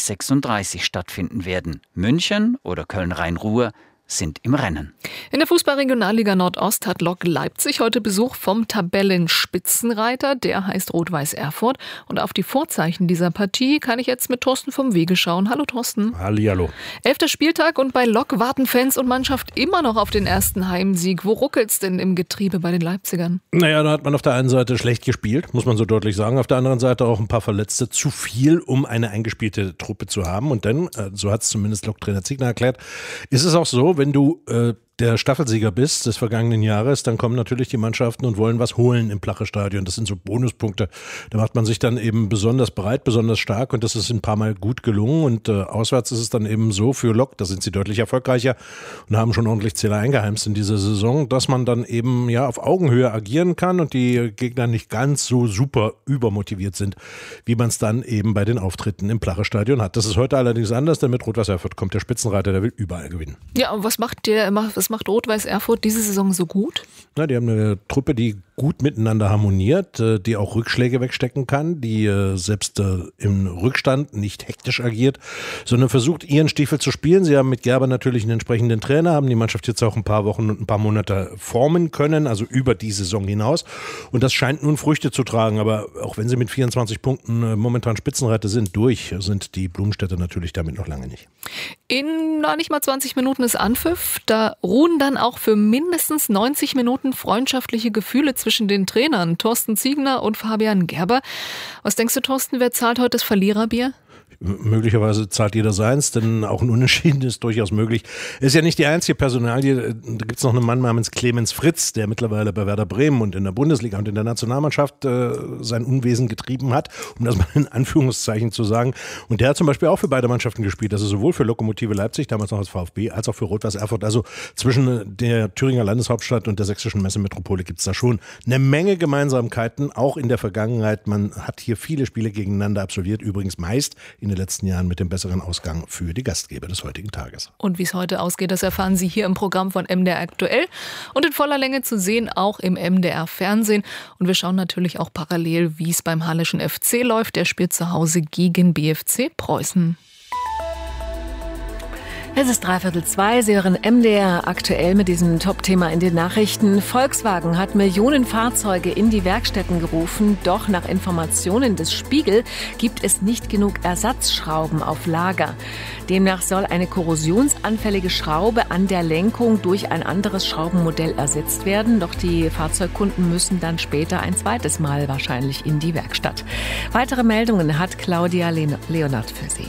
2036 stattfinden werden. München oder Köln-Rhein-Ruhr sind im Rennen. In der Fußball-Regionalliga Nordost hat Lok Leipzig heute Besuch vom Tabellenspitzenreiter, der heißt Rot-Weiß Erfurt. Und auf die Vorzeichen dieser Partie kann ich jetzt mit Thorsten vom Wege schauen. Hallo Thorsten. Hallihallo. 11. Spieltag und bei Lok warten Fans und Mannschaft immer noch auf den ersten Heimsieg. Wo ruckelt's denn im Getriebe bei den Leipzigern? Naja, da hat man auf der einen Seite schlecht gespielt, muss man so deutlich sagen. Auf der anderen Seite auch ein paar Verletzte, zu viel, um eine eingespielte Truppe zu haben. Und dann, so hat es zumindest Lok-Trainer Ziegner erklärt, ist es auch so, wenn du der Staffelsieger bist des vergangenen Jahres, dann kommen natürlich die Mannschaften und wollen was holen im Plache-Stadion. Das sind so Bonuspunkte. Da macht man sich dann eben besonders breit, besonders stark und das ist ein paar Mal gut gelungen und auswärts ist es dann eben so für Lok, da sind sie deutlich erfolgreicher und haben schon ordentlich Zähler eingeheimst in dieser Saison, dass man dann eben auf Augenhöhe agieren kann und die Gegner nicht ganz so super übermotiviert sind, wie man es dann eben bei den Auftritten im Plache-Stadion hat. Das ist heute allerdings anders, denn mit Rot-Weiß Erfurt kommt der Spitzenreiter, der will überall gewinnen. Ja, und was macht Rot-Weiß Erfurt diese Saison so gut? Na, die haben eine Truppe, die gut miteinander harmoniert, die auch Rückschläge wegstecken kann, die selbst im Rückstand nicht hektisch agiert, sondern versucht, ihren Stiefel zu spielen. Sie haben mit Gerber natürlich einen entsprechenden Trainer, haben die Mannschaft jetzt auch ein paar Wochen und ein paar Monate formen können, also über die Saison hinaus. Und das scheint nun Früchte zu tragen. Aber auch wenn sie mit 24 Punkten momentan Spitzenreiter sind die Blumenstädter natürlich damit noch lange nicht. In nicht mal 20 Minuten ist Anpfiff. Da ruhen dann auch für mindestens 90 Minuten freundschaftliche Gefühle zwischen den Trainern Thorsten Ziegner und Fabian Gerber. Was denkst du, Thorsten, wer zahlt heute das Verliererbier? Möglicherweise zahlt jeder seins, denn auch ein Unentschieden ist durchaus möglich. Ist ja nicht die einzige Personalie. Da gibt es noch einen Mann namens Clemens Fritz, der mittlerweile bei Werder Bremen und in der Bundesliga und in der Nationalmannschaft sein Unwesen getrieben hat, um das mal in Anführungszeichen zu sagen. Und der hat zum Beispiel auch für beide Mannschaften gespielt. Also sowohl für Lokomotive Leipzig, damals noch als VfB, als auch für Rot-Weiß Erfurt. Also zwischen der Thüringer Landeshauptstadt und der sächsischen Messemetropole gibt es da schon eine Menge Gemeinsamkeiten, auch in der Vergangenheit. Man hat hier viele Spiele gegeneinander absolviert, übrigens meist in den letzten Jahren mit dem besseren Ausgang für die Gastgeber des heutigen Tages. Und wie es heute ausgeht, das erfahren Sie hier im Programm von MDR aktuell und in voller Länge zu sehen, auch im MDR Fernsehen. Und wir schauen natürlich auch parallel, wie es beim Halleschen FC läuft. Der spielt zu Hause gegen BFC Preußen. Es ist 2:15. Sie hören MDR aktuell mit diesem Top-Thema in den Nachrichten. Volkswagen hat Millionen Fahrzeuge in die Werkstätten gerufen. Doch nach Informationen des Spiegel gibt es nicht genug Ersatzschrauben auf Lager. Demnach soll eine korrosionsanfällige Schraube an der Lenkung durch ein anderes Schraubenmodell ersetzt werden. Doch die Fahrzeugkunden müssen dann später ein zweites Mal wahrscheinlich in die Werkstatt. Weitere Meldungen hat Claudia Leonard für Sie.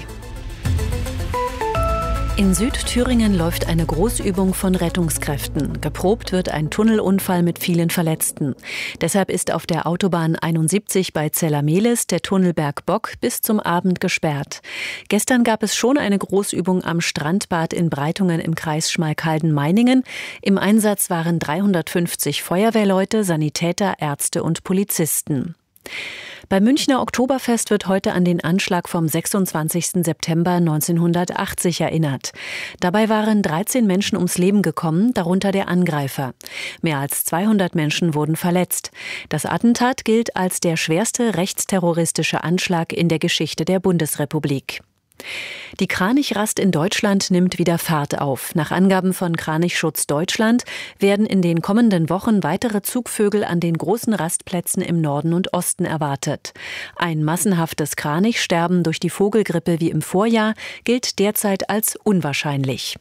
In Südthüringen läuft eine Großübung von Rettungskräften. Geprobt wird ein Tunnelunfall mit vielen Verletzten. Deshalb ist auf der Autobahn 71 bei Zellamelis der Tunnelberg Bock bis zum Abend gesperrt. Gestern gab es schon eine Großübung am Strandbad in Breitungen im Kreis Schmalkalden-Meiningen. Im Einsatz waren 350 Feuerwehrleute, Sanitäter, Ärzte und Polizisten. Beim Münchner Oktoberfest wird heute an den Anschlag vom 26. September 1980 erinnert. Dabei waren 13 Menschen ums Leben gekommen, darunter der Angreifer. Mehr als 200 Menschen wurden verletzt. Das Attentat gilt als der schwerste rechtsterroristische Anschlag in der Geschichte der Bundesrepublik. Die Kranichrast in Deutschland nimmt wieder Fahrt auf. Nach Angaben von Kranichschutz Deutschland werden in den kommenden Wochen weitere Zugvögel an den großen Rastplätzen im Norden und Osten erwartet. Ein massenhaftes Kranichsterben durch die Vogelgrippe wie im Vorjahr gilt derzeit als unwahrscheinlich.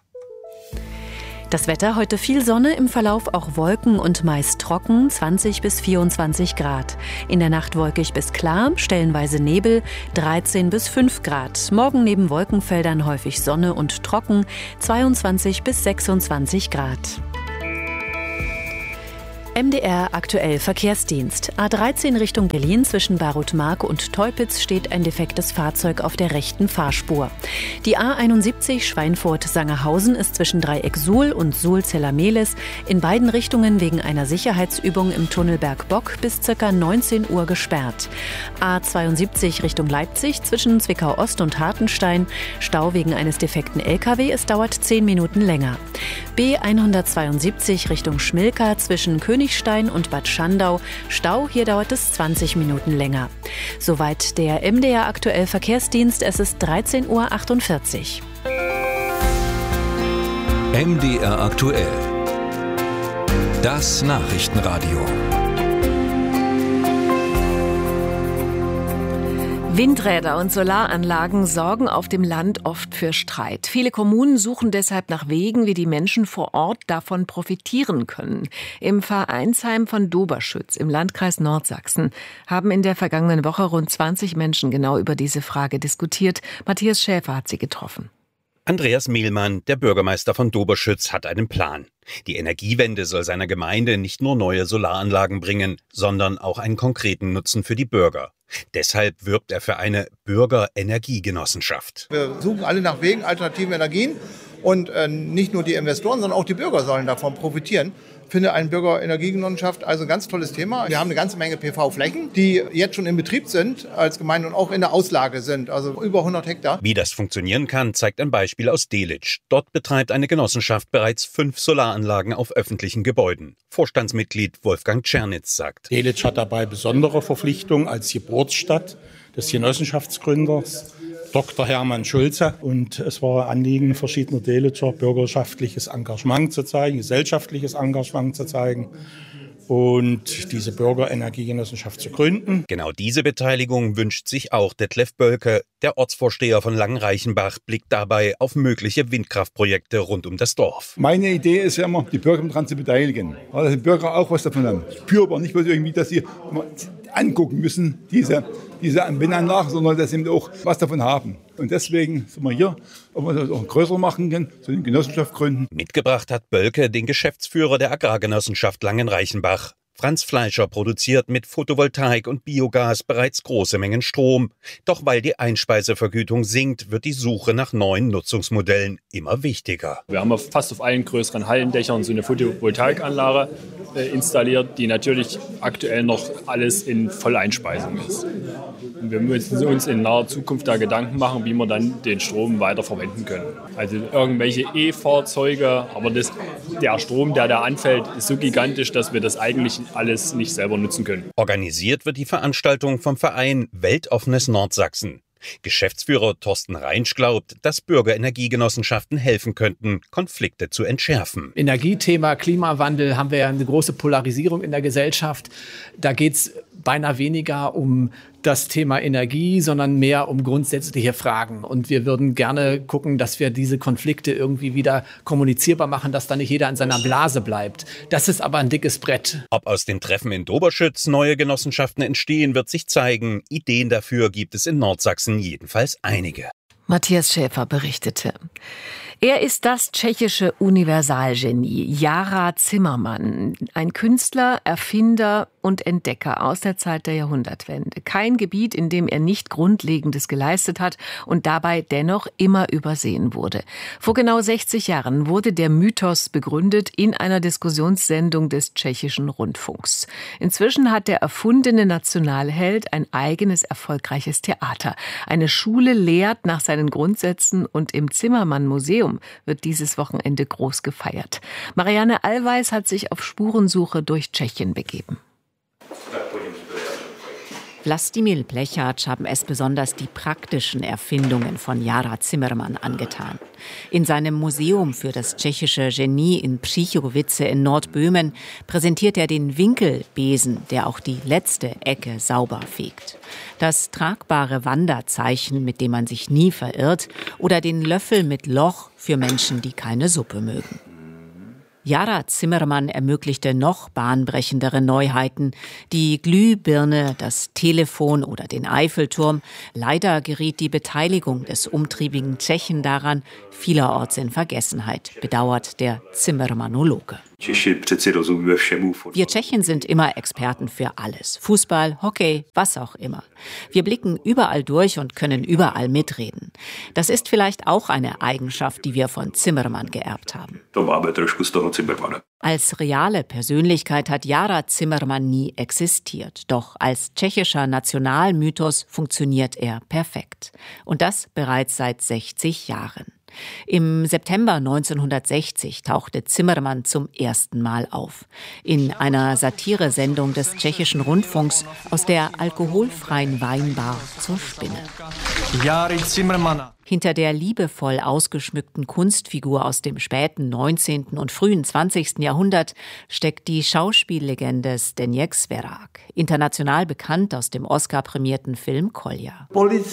Das Wetter: heute viel Sonne, im Verlauf auch Wolken und meist trocken, 20 bis 24 Grad. In der Nacht wolkig bis klar, stellenweise Nebel, 13 bis 5 Grad. Morgen neben Wolkenfeldern häufig Sonne und trocken, 22 bis 26 Grad. MDR aktuell Verkehrsdienst. A13 Richtung Berlin zwischen Barutmark und Teupitz steht ein defektes Fahrzeug auf der rechten Fahrspur. Die A71 Schweinfurt-Sangerhausen ist zwischen Dreieck Suhl und Suhl-Zellermehlis in beiden Richtungen wegen einer Sicherheitsübung im Tunnel Bergbock bis ca. 19 Uhr gesperrt. A72 Richtung Leipzig zwischen Zwickau-Ost und Hartenstein. Stau wegen eines defekten LKW, es dauert 10 Minuten länger. B172 Richtung Schmilka zwischen Königstein und Bad Schandau. Stau, hier dauert es 20 Minuten länger. Soweit der MDR aktuell Verkehrsdienst. Es ist 13:48 Uhr. MDR aktuell. Das Nachrichtenradio. Windräder und Solaranlagen sorgen auf dem Land oft für Streit. Viele Kommunen suchen deshalb nach Wegen, wie die Menschen vor Ort davon profitieren können. Im Vereinsheim von Doberschütz im Landkreis Nordsachsen haben in der vergangenen Woche rund 20 Menschen genau über diese Frage diskutiert. Matthias Schäfer hat sie getroffen. Andreas Mehlmann, der Bürgermeister von Doberschütz, hat einen Plan. Die Energiewende soll seiner Gemeinde nicht nur neue Solaranlagen bringen, sondern auch einen konkreten Nutzen für die Bürger. Deshalb wirbt er für eine Bürgerenergiegenossenschaft. Wir suchen alle nach Wegen, alternativen Energien und nicht nur die Investoren, sondern auch die Bürger sollen davon profitieren. Ich finde eine Bürgerenergiegenossenschaft also ein ganz tolles Thema. Wir haben eine ganze Menge PV-Flächen, die jetzt schon in Betrieb sind als Gemeinde und auch in der Auslage sind, also über 100 Hektar. Wie das funktionieren kann, zeigt ein Beispiel aus Delitzsch. Dort betreibt eine Genossenschaft bereits 5 Solaranlagen auf öffentlichen Gebäuden. Vorstandsmitglied Wolfgang Czernitz sagt: Delitzsch hat dabei besondere Verpflichtungen als Geburtsstadt des Genossenschaftsgründers Dr. Hermann Schulze. Und es war Anliegen verschiedener Delitscher, bürgerschaftliches Engagement zu zeigen, gesellschaftliches Engagement zu zeigen und diese Bürgerenergiegenossenschaft zu gründen. Genau diese Beteiligung wünscht sich auch Detlef Bölke. Der Ortsvorsteher von Langenreichenbach blickt dabei auf mögliche Windkraftprojekte rund um das Dorf. Meine Idee ist ja immer, die Bürger daran zu beteiligen. Weil die Bürger auch was davon haben. Spürbar, nicht bloß irgendwie, dass sie angucken müssen, diese Windanlagen, sondern dass sie auch was davon haben. Und deswegen sind wir hier, ob wir das auch größer machen können, so eine Genossenschaft gründen. Mitgebracht hat Bölke den Geschäftsführer der Agrargenossenschaft Langenreichenbach. Franz Fleischer produziert mit Photovoltaik und Biogas bereits große Mengen Strom. Doch weil die Einspeisevergütung sinkt, wird die Suche nach neuen Nutzungsmodellen immer wichtiger. Wir haben fast auf allen größeren Hallendächern so eine Photovoltaikanlage installiert, die natürlich aktuell noch alles in Volleinspeisung ist. Und wir müssen uns in naher Zukunft da Gedanken machen, wie wir dann den Strom weiter verwenden können. Also irgendwelche E-Fahrzeuge, aber der Strom, der da anfällt, ist so gigantisch, dass wir das eigentlich alles nicht selber nutzen können. Organisiert wird die Veranstaltung vom Verein Weltoffenes Nordsachsen. Geschäftsführer Thorsten Reinsch glaubt, dass Bürgerenergiegenossenschaften helfen könnten, Konflikte zu entschärfen. Energiethema, Klimawandel, haben wir ja eine große Polarisierung in der Gesellschaft. Da geht es beinahe weniger um das Thema Energie, sondern mehr um grundsätzliche Fragen. Und wir würden gerne gucken, dass wir diese Konflikte irgendwie wieder kommunizierbar machen, dass da nicht jeder in seiner Blase bleibt. Das ist aber ein dickes Brett. Ob aus den Treffen in Doberschütz neue Genossenschaften entstehen, wird sich zeigen. Ideen dafür gibt es in Nordsachsen jedenfalls einige. Matthias Schäfer berichtete. Er ist das tschechische Universalgenie, Jára Zimmermann. Ein Künstler, Erfinder und Entdecker aus der Zeit der Jahrhundertwende. Kein Gebiet, in dem er nicht Grundlegendes geleistet hat und dabei dennoch immer übersehen wurde. Vor genau 60 Jahren wurde der Mythos begründet in einer Diskussionssendung des tschechischen Rundfunks. Inzwischen hat der erfundene Nationalheld ein eigenes erfolgreiches Theater. Eine Schule lehrt nach seinen Grundsätzen und im Zimmermann-Museum wird dieses Wochenende groß gefeiert. Marianne Allweis hat sich auf Spurensuche durch Tschechien begeben. Vlastimil Plechač haben es besonders die praktischen Erfindungen von Jára Zimmermann angetan. In seinem Museum für das tschechische Genie in Příchovice in Nordböhmen präsentiert er den Winkelbesen, der auch die letzte Ecke sauber fegt. Das tragbare Wanderzeichen, mit dem man sich nie verirrt, oder den Löffel mit Loch für Menschen, die keine Suppe mögen. Jára Zimmermann ermöglichte noch bahnbrechendere Neuheiten. Die Glühbirne, das Telefon oder den Eiffelturm. Leider geriet die Beteiligung des umtriebigen Tschechen daran vielerorts in Vergessenheit, bedauert der Zimmermannologe. Wir Tschechen sind immer Experten für alles. Fußball, Hockey, was auch immer. Wir blicken überall durch und können überall mitreden. Das ist vielleicht auch eine Eigenschaft, die wir von Zimmermann geerbt haben. Als reale Persönlichkeit hat Jára Zimmermann nie existiert. Doch als tschechischer Nationalmythos funktioniert er perfekt. Und das bereits seit 60 Jahren. Im September 1960 tauchte Zimmermann zum ersten Mal auf. In einer Satiresendung des tschechischen Rundfunks aus der alkoholfreien Weinbar zur Spinne. Járy Zimmermann. Hinter der liebevoll ausgeschmückten Kunstfigur aus dem späten 19. und frühen 20. Jahrhundert steckt die Schauspiellegende Zdeněk Svěrák, international bekannt aus dem Oscar-prämierten Film Kolja.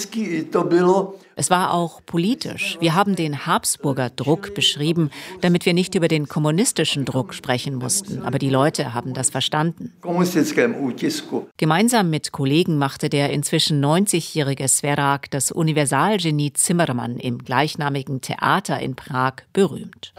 Es war auch politisch. Wir haben den Habsburger Druck beschrieben, damit wir nicht über den kommunistischen Druck sprechen mussten. Aber die Leute haben das verstanden. Gemeinsam mit Kollegen machte der inzwischen 90-jährige Svěrák das Universalgenie Zimmermann im gleichnamigen Theater in Prag berühmt.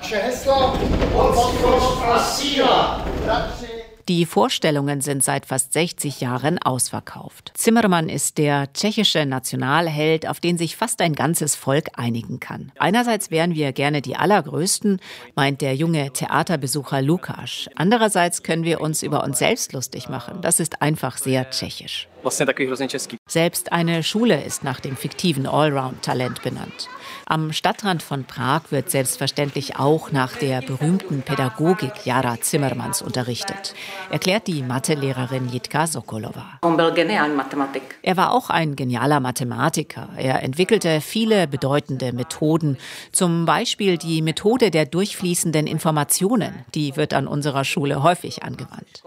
Die Vorstellungen sind seit fast 60 Jahren ausverkauft. Zimmermann ist der tschechische Nationalheld, auf den sich fast ein ganzes Volk einigen kann. Einerseits wären wir gerne die Allergrößten, meint der junge Theaterbesucher Lukáš. Andererseits können wir uns über uns selbst lustig machen. Das ist einfach sehr tschechisch. Selbst eine Schule ist nach dem fiktiven Allround-Talent benannt. Am Stadtrand von Prag wird selbstverständlich auch nach der berühmten Pädagogik Jára Zimmermanns unterrichtet, erklärt die Mathelehrerin Jitka Sokolova. Er war auch ein genialer Mathematiker. Er entwickelte viele bedeutende Methoden, zum Beispiel die Methode der durchfließenden Informationen. Die wird an unserer Schule häufig angewandt.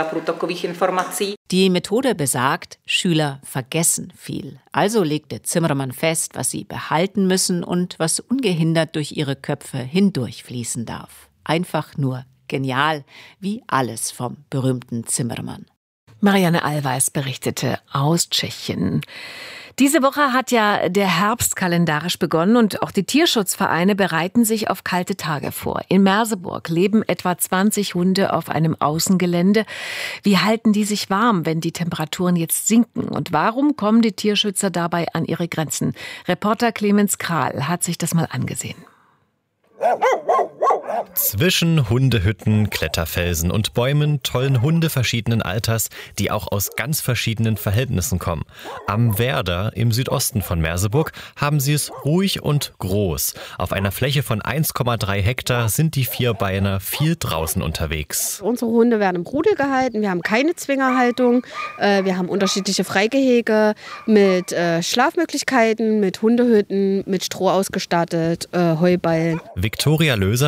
Die Methode besagt, Schüler vergessen viel. Also legte Zimmermann fest, was sie behalten müssen und was ungehindert durch ihre Köpfe hindurchfließen darf. Einfach nur genial, wie alles vom berühmten Zimmermann. Marianne Allweis berichtete aus Tschechien. Diese Woche hat ja der Herbst kalendarisch begonnen und auch die Tierschutzvereine bereiten sich auf kalte Tage vor. In Merseburg leben etwa 20 Hunde auf einem Außengelände. Wie halten die sich warm, wenn die Temperaturen jetzt sinken? Und warum kommen die Tierschützer dabei an ihre Grenzen? Reporter Clemens Kral hat sich das mal angesehen. Zwischen Hundehütten, Kletterfelsen und Bäumen tollen Hunde verschiedenen Alters, die auch aus ganz verschiedenen Verhältnissen kommen. Am Werder im Südosten von Merseburg haben sie es ruhig und groß. Auf einer Fläche von 1,3 Hektar sind die Vierbeiner viel draußen unterwegs. Unsere Hunde werden im Rudel gehalten, wir haben keine Zwingerhaltung, wir haben unterschiedliche Freigehege mit Schlafmöglichkeiten, mit Hundehütten, mit Stroh ausgestattet, Heuballen. Viktoria Löser ist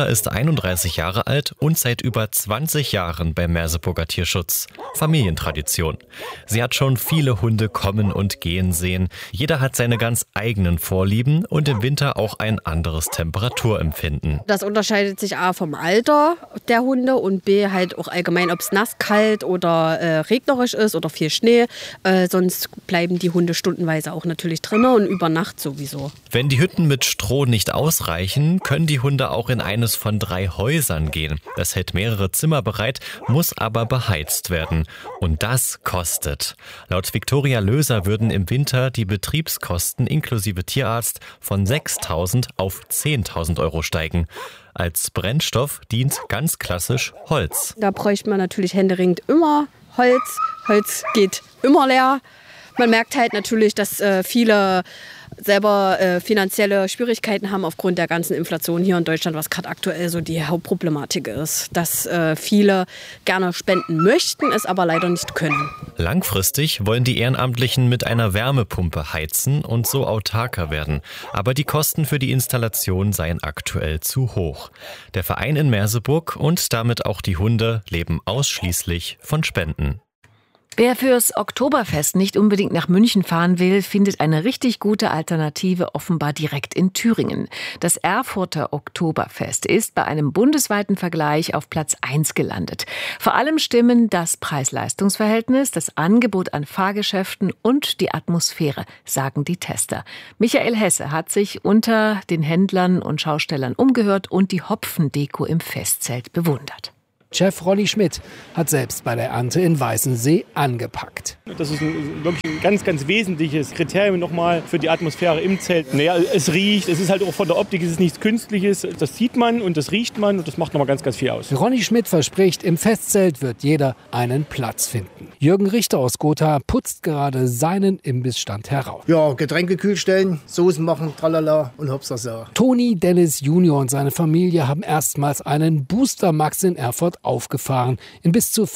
31 Jahre alt und seit über 20 Jahren beim Merseburger Tierschutz. Familientradition. Sie hat schon viele Hunde kommen und gehen sehen. Jeder hat seine ganz eigenen Vorlieben und im Winter auch ein anderes Temperaturempfinden. Das unterscheidet sich A vom Alter der Hunde und B halt auch allgemein, ob es nass, kalt oder regnerisch ist oder viel Schnee. Sonst bleiben die Hunde stundenweise auch natürlich drinnen und über Nacht sowieso. Wenn die Hütten mit Stroh nicht ausreichen, können die Hunde auch in eines von 3 Häusern gehen. Das hält mehrere Zimmer bereit, muss aber beheizt werden. Und das kostet. Laut Viktoria Löser würden im Winter die Betriebskosten inklusive Tierarzt von 6.000 auf 10.000 Euro steigen. Als Brennstoff dient ganz klassisch Holz. Da bräuchte man natürlich händeringend immer Holz. Holz geht immer leer. Man merkt halt natürlich, dass viele selber finanzielle Schwierigkeiten haben aufgrund der ganzen Inflation hier in Deutschland, was gerade aktuell so die Hauptproblematik ist. Dass viele gerne spenden möchten, es aber leider nicht können. Langfristig wollen die Ehrenamtlichen mit einer Wärmepumpe heizen und so autarker werden. Aber die Kosten für die Installation seien aktuell zu hoch. Der Verein in Merseburg und damit auch die Hunde leben ausschließlich von Spenden. Wer fürs Oktoberfest nicht unbedingt nach München fahren will, findet eine richtig gute Alternative offenbar direkt in Thüringen. Das Erfurter Oktoberfest ist bei einem bundesweiten Vergleich auf Platz 1 gelandet. Vor allem stimmen das Preis-Leistungs-Verhältnis, das Angebot an Fahrgeschäften und die Atmosphäre, sagen die Tester. Michael Hesse hat sich unter den Händlern und Schaustellern umgehört und die Hopfendeko im Festzelt bewundert. Chef Ronny Schmidt hat selbst bei der Ernte in Weißensee angepackt. Das ist glaube ich, ein ganz, ganz wesentliches Kriterium nochmal für die Atmosphäre im Zelt. Naja, es riecht, es ist halt auch von der Optik, es ist nichts Künstliches. Das sieht man und das riecht man und das macht nochmal ganz, ganz viel aus. Ronny Schmidt verspricht, im Festzelt wird jeder einen Platz finden. Jürgen Richter aus Gotha putzt gerade seinen Imbissstand heraus. Ja, Getränke kühl stellen, Soßen machen, tralala und hopsasa. Toni Dennis Junior und seine Familie haben erstmals einen Booster Max in Erfurt aufgefahren. In bis zu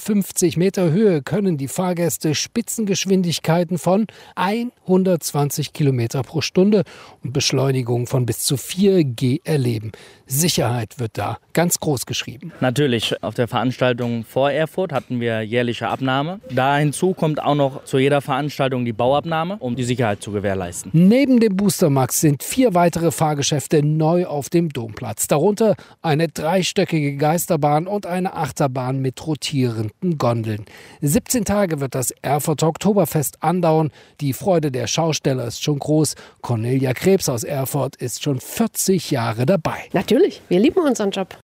55 Meter Höhe können die Fahrgäste Spitzengeschwindigkeiten von 120 Kilometer pro Stunde und Beschleunigung von bis zu 4G erleben. Sicherheit wird da ganz groß geschrieben. Natürlich, auf der Veranstaltung vor Erfurt hatten wir jährliche Abnahme. Da hinzu kommt auch noch zu jeder Veranstaltung die Bauabnahme, um die Sicherheit zu gewährleisten. Neben dem Booster Max sind 4 weitere Fahrgeschäfte neu auf dem Domplatz. Darunter eine 3-stöckige Geisterbahn und eine Achterbahn mit rotierenden Gondeln. 17 Tage wird das Erfurter Oktoberfest andauern. Die Freude der Schausteller ist schon groß. Cornelia Krebs aus Erfurt ist schon 40 Jahre dabei. Natürlich, wir lieben unseren Job.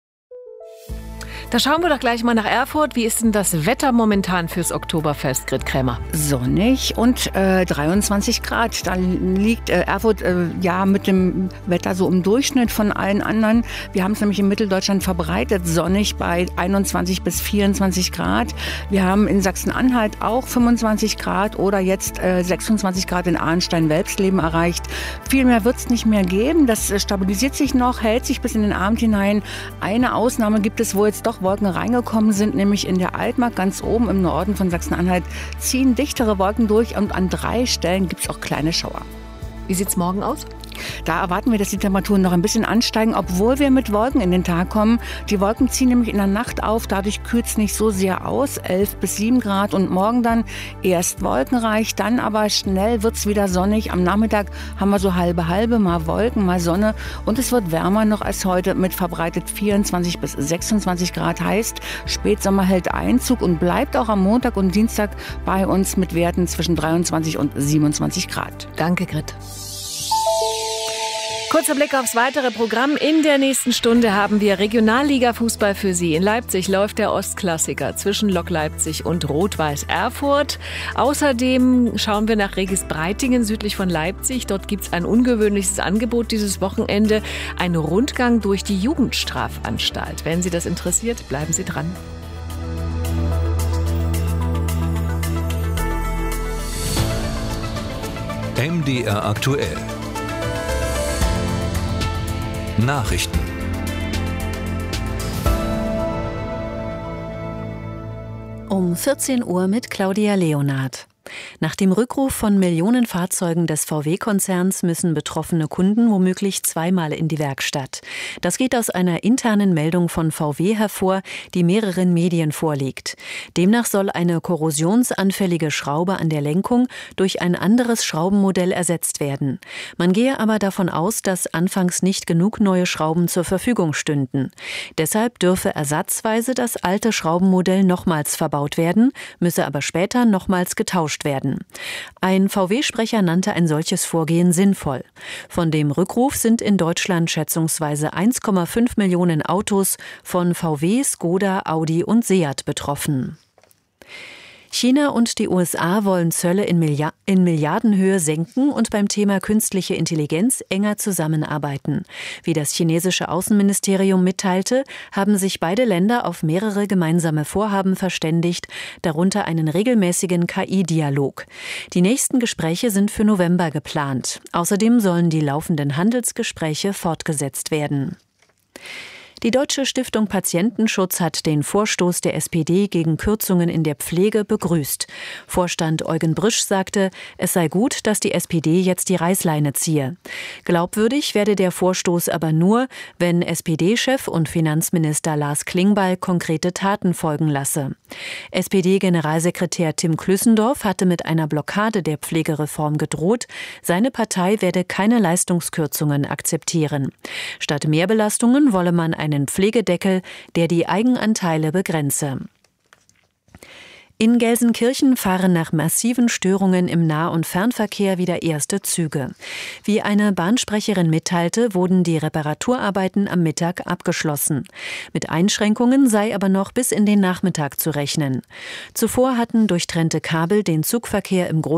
Da schauen wir doch gleich mal nach Erfurt. Wie ist denn das Wetter momentan fürs Oktoberfest, Grit Krämer? Sonnig und 23 Grad. Da liegt Erfurt mit dem Wetter so im Durchschnitt von allen anderen. Wir haben es nämlich in Mitteldeutschland verbreitet. Sonnig bei 21 bis 24 Grad. Wir haben in Sachsen-Anhalt auch 25 Grad oder jetzt 26 Grad in Arnstein-Welpsleben erreicht. Viel mehr wird es nicht mehr geben. Das stabilisiert sich noch, hält sich bis in den Abend hinein. Eine Ausnahme gibt es, wo jetzt doch Wolken reingekommen sind, nämlich in der Altmark ganz oben im Norden von Sachsen-Anhalt ziehen dichtere Wolken durch und an 3 Stellen gibt es auch kleine Schauer. Wie sieht es morgen aus? Da erwarten wir, dass die Temperaturen noch ein bisschen ansteigen, obwohl wir mit Wolken in den Tag kommen. Die Wolken ziehen nämlich in der Nacht auf, dadurch kühlt es nicht so sehr aus, 11 bis 7 Grad. Und morgen dann erst wolkenreich, dann aber schnell wird es wieder sonnig. Am Nachmittag haben wir so halbe, mal Wolken, mal Sonne. Und es wird wärmer noch als heute mit verbreitet 24 bis 26 Grad. Heißt, Spätsommer hält Einzug und bleibt auch am Montag und Dienstag bei uns mit Werten zwischen 23 und 27 Grad. Danke, Grit. Kurzer Blick aufs weitere Programm. In der nächsten Stunde haben wir Regionalliga-Fußball für Sie. In Leipzig läuft der Ostklassiker zwischen Lok Leipzig und Rot-Weiß Erfurt. Außerdem schauen wir nach Regis Breitingen südlich von Leipzig. Dort gibt es ein ungewöhnliches Angebot dieses Wochenende. Ein Rundgang durch die Jugendstrafanstalt. Wenn Sie das interessiert, bleiben Sie dran. MDR aktuell. Nachrichten. Um 14 Uhr mit Claudia Leonhardt. Nach dem Rückruf von Millionen Fahrzeugen des VW-Konzerns müssen betroffene Kunden womöglich zweimal in die Werkstatt. Das geht aus einer internen Meldung von VW hervor, die mehreren Medien vorliegt. Demnach soll eine korrosionsanfällige Schraube an der Lenkung durch ein anderes Schraubenmodell ersetzt werden. Man gehe aber davon aus, dass anfangs nicht genug neue Schrauben zur Verfügung stünden. Deshalb dürfe ersatzweise das alte Schraubenmodell nochmals verbaut werden, müsse aber später nochmals getauscht werden. Ein VW-Sprecher nannte ein solches Vorgehen sinnvoll. Von dem Rückruf sind in Deutschland schätzungsweise 1,5 Millionen Autos von VW, Skoda, Audi und Seat betroffen. China und die USA wollen Zölle in Milliardenhöhe senken und beim Thema künstliche Intelligenz enger zusammenarbeiten. Wie das chinesische Außenministerium mitteilte, haben sich beide Länder auf mehrere gemeinsame Vorhaben verständigt, darunter einen regelmäßigen KI-Dialog. Die nächsten Gespräche sind für November geplant. Außerdem sollen die laufenden Handelsgespräche fortgesetzt werden. Die Deutsche Stiftung Patientenschutz hat den Vorstoß der SPD gegen Kürzungen in der Pflege begrüßt. Vorstand Eugen Brisch sagte, es sei gut, dass die SPD jetzt die Reißleine ziehe. Glaubwürdig werde der Vorstoß aber nur, wenn SPD-Chef und Finanzminister Lars Klingbeil konkrete Taten folgen lasse. SPD-Generalsekretär Tim Klüssendorf hatte mit einer Blockade der Pflegereform gedroht. Seine Partei werde keine Leistungskürzungen akzeptieren. Statt Mehrbelastungen wolle man einen Pflegedeckel, der die Eigenanteile begrenze. In Gelsenkirchen fahren nach massiven Störungen im Nah- und Fernverkehr wieder erste Züge. Wie eine Bahnsprecherin mitteilte, wurden die Reparaturarbeiten am Mittag abgeschlossen. Mit Einschränkungen sei aber noch bis in den Nachmittag zu rechnen. Zuvor hatten durchtrennte Kabel den Zugverkehr im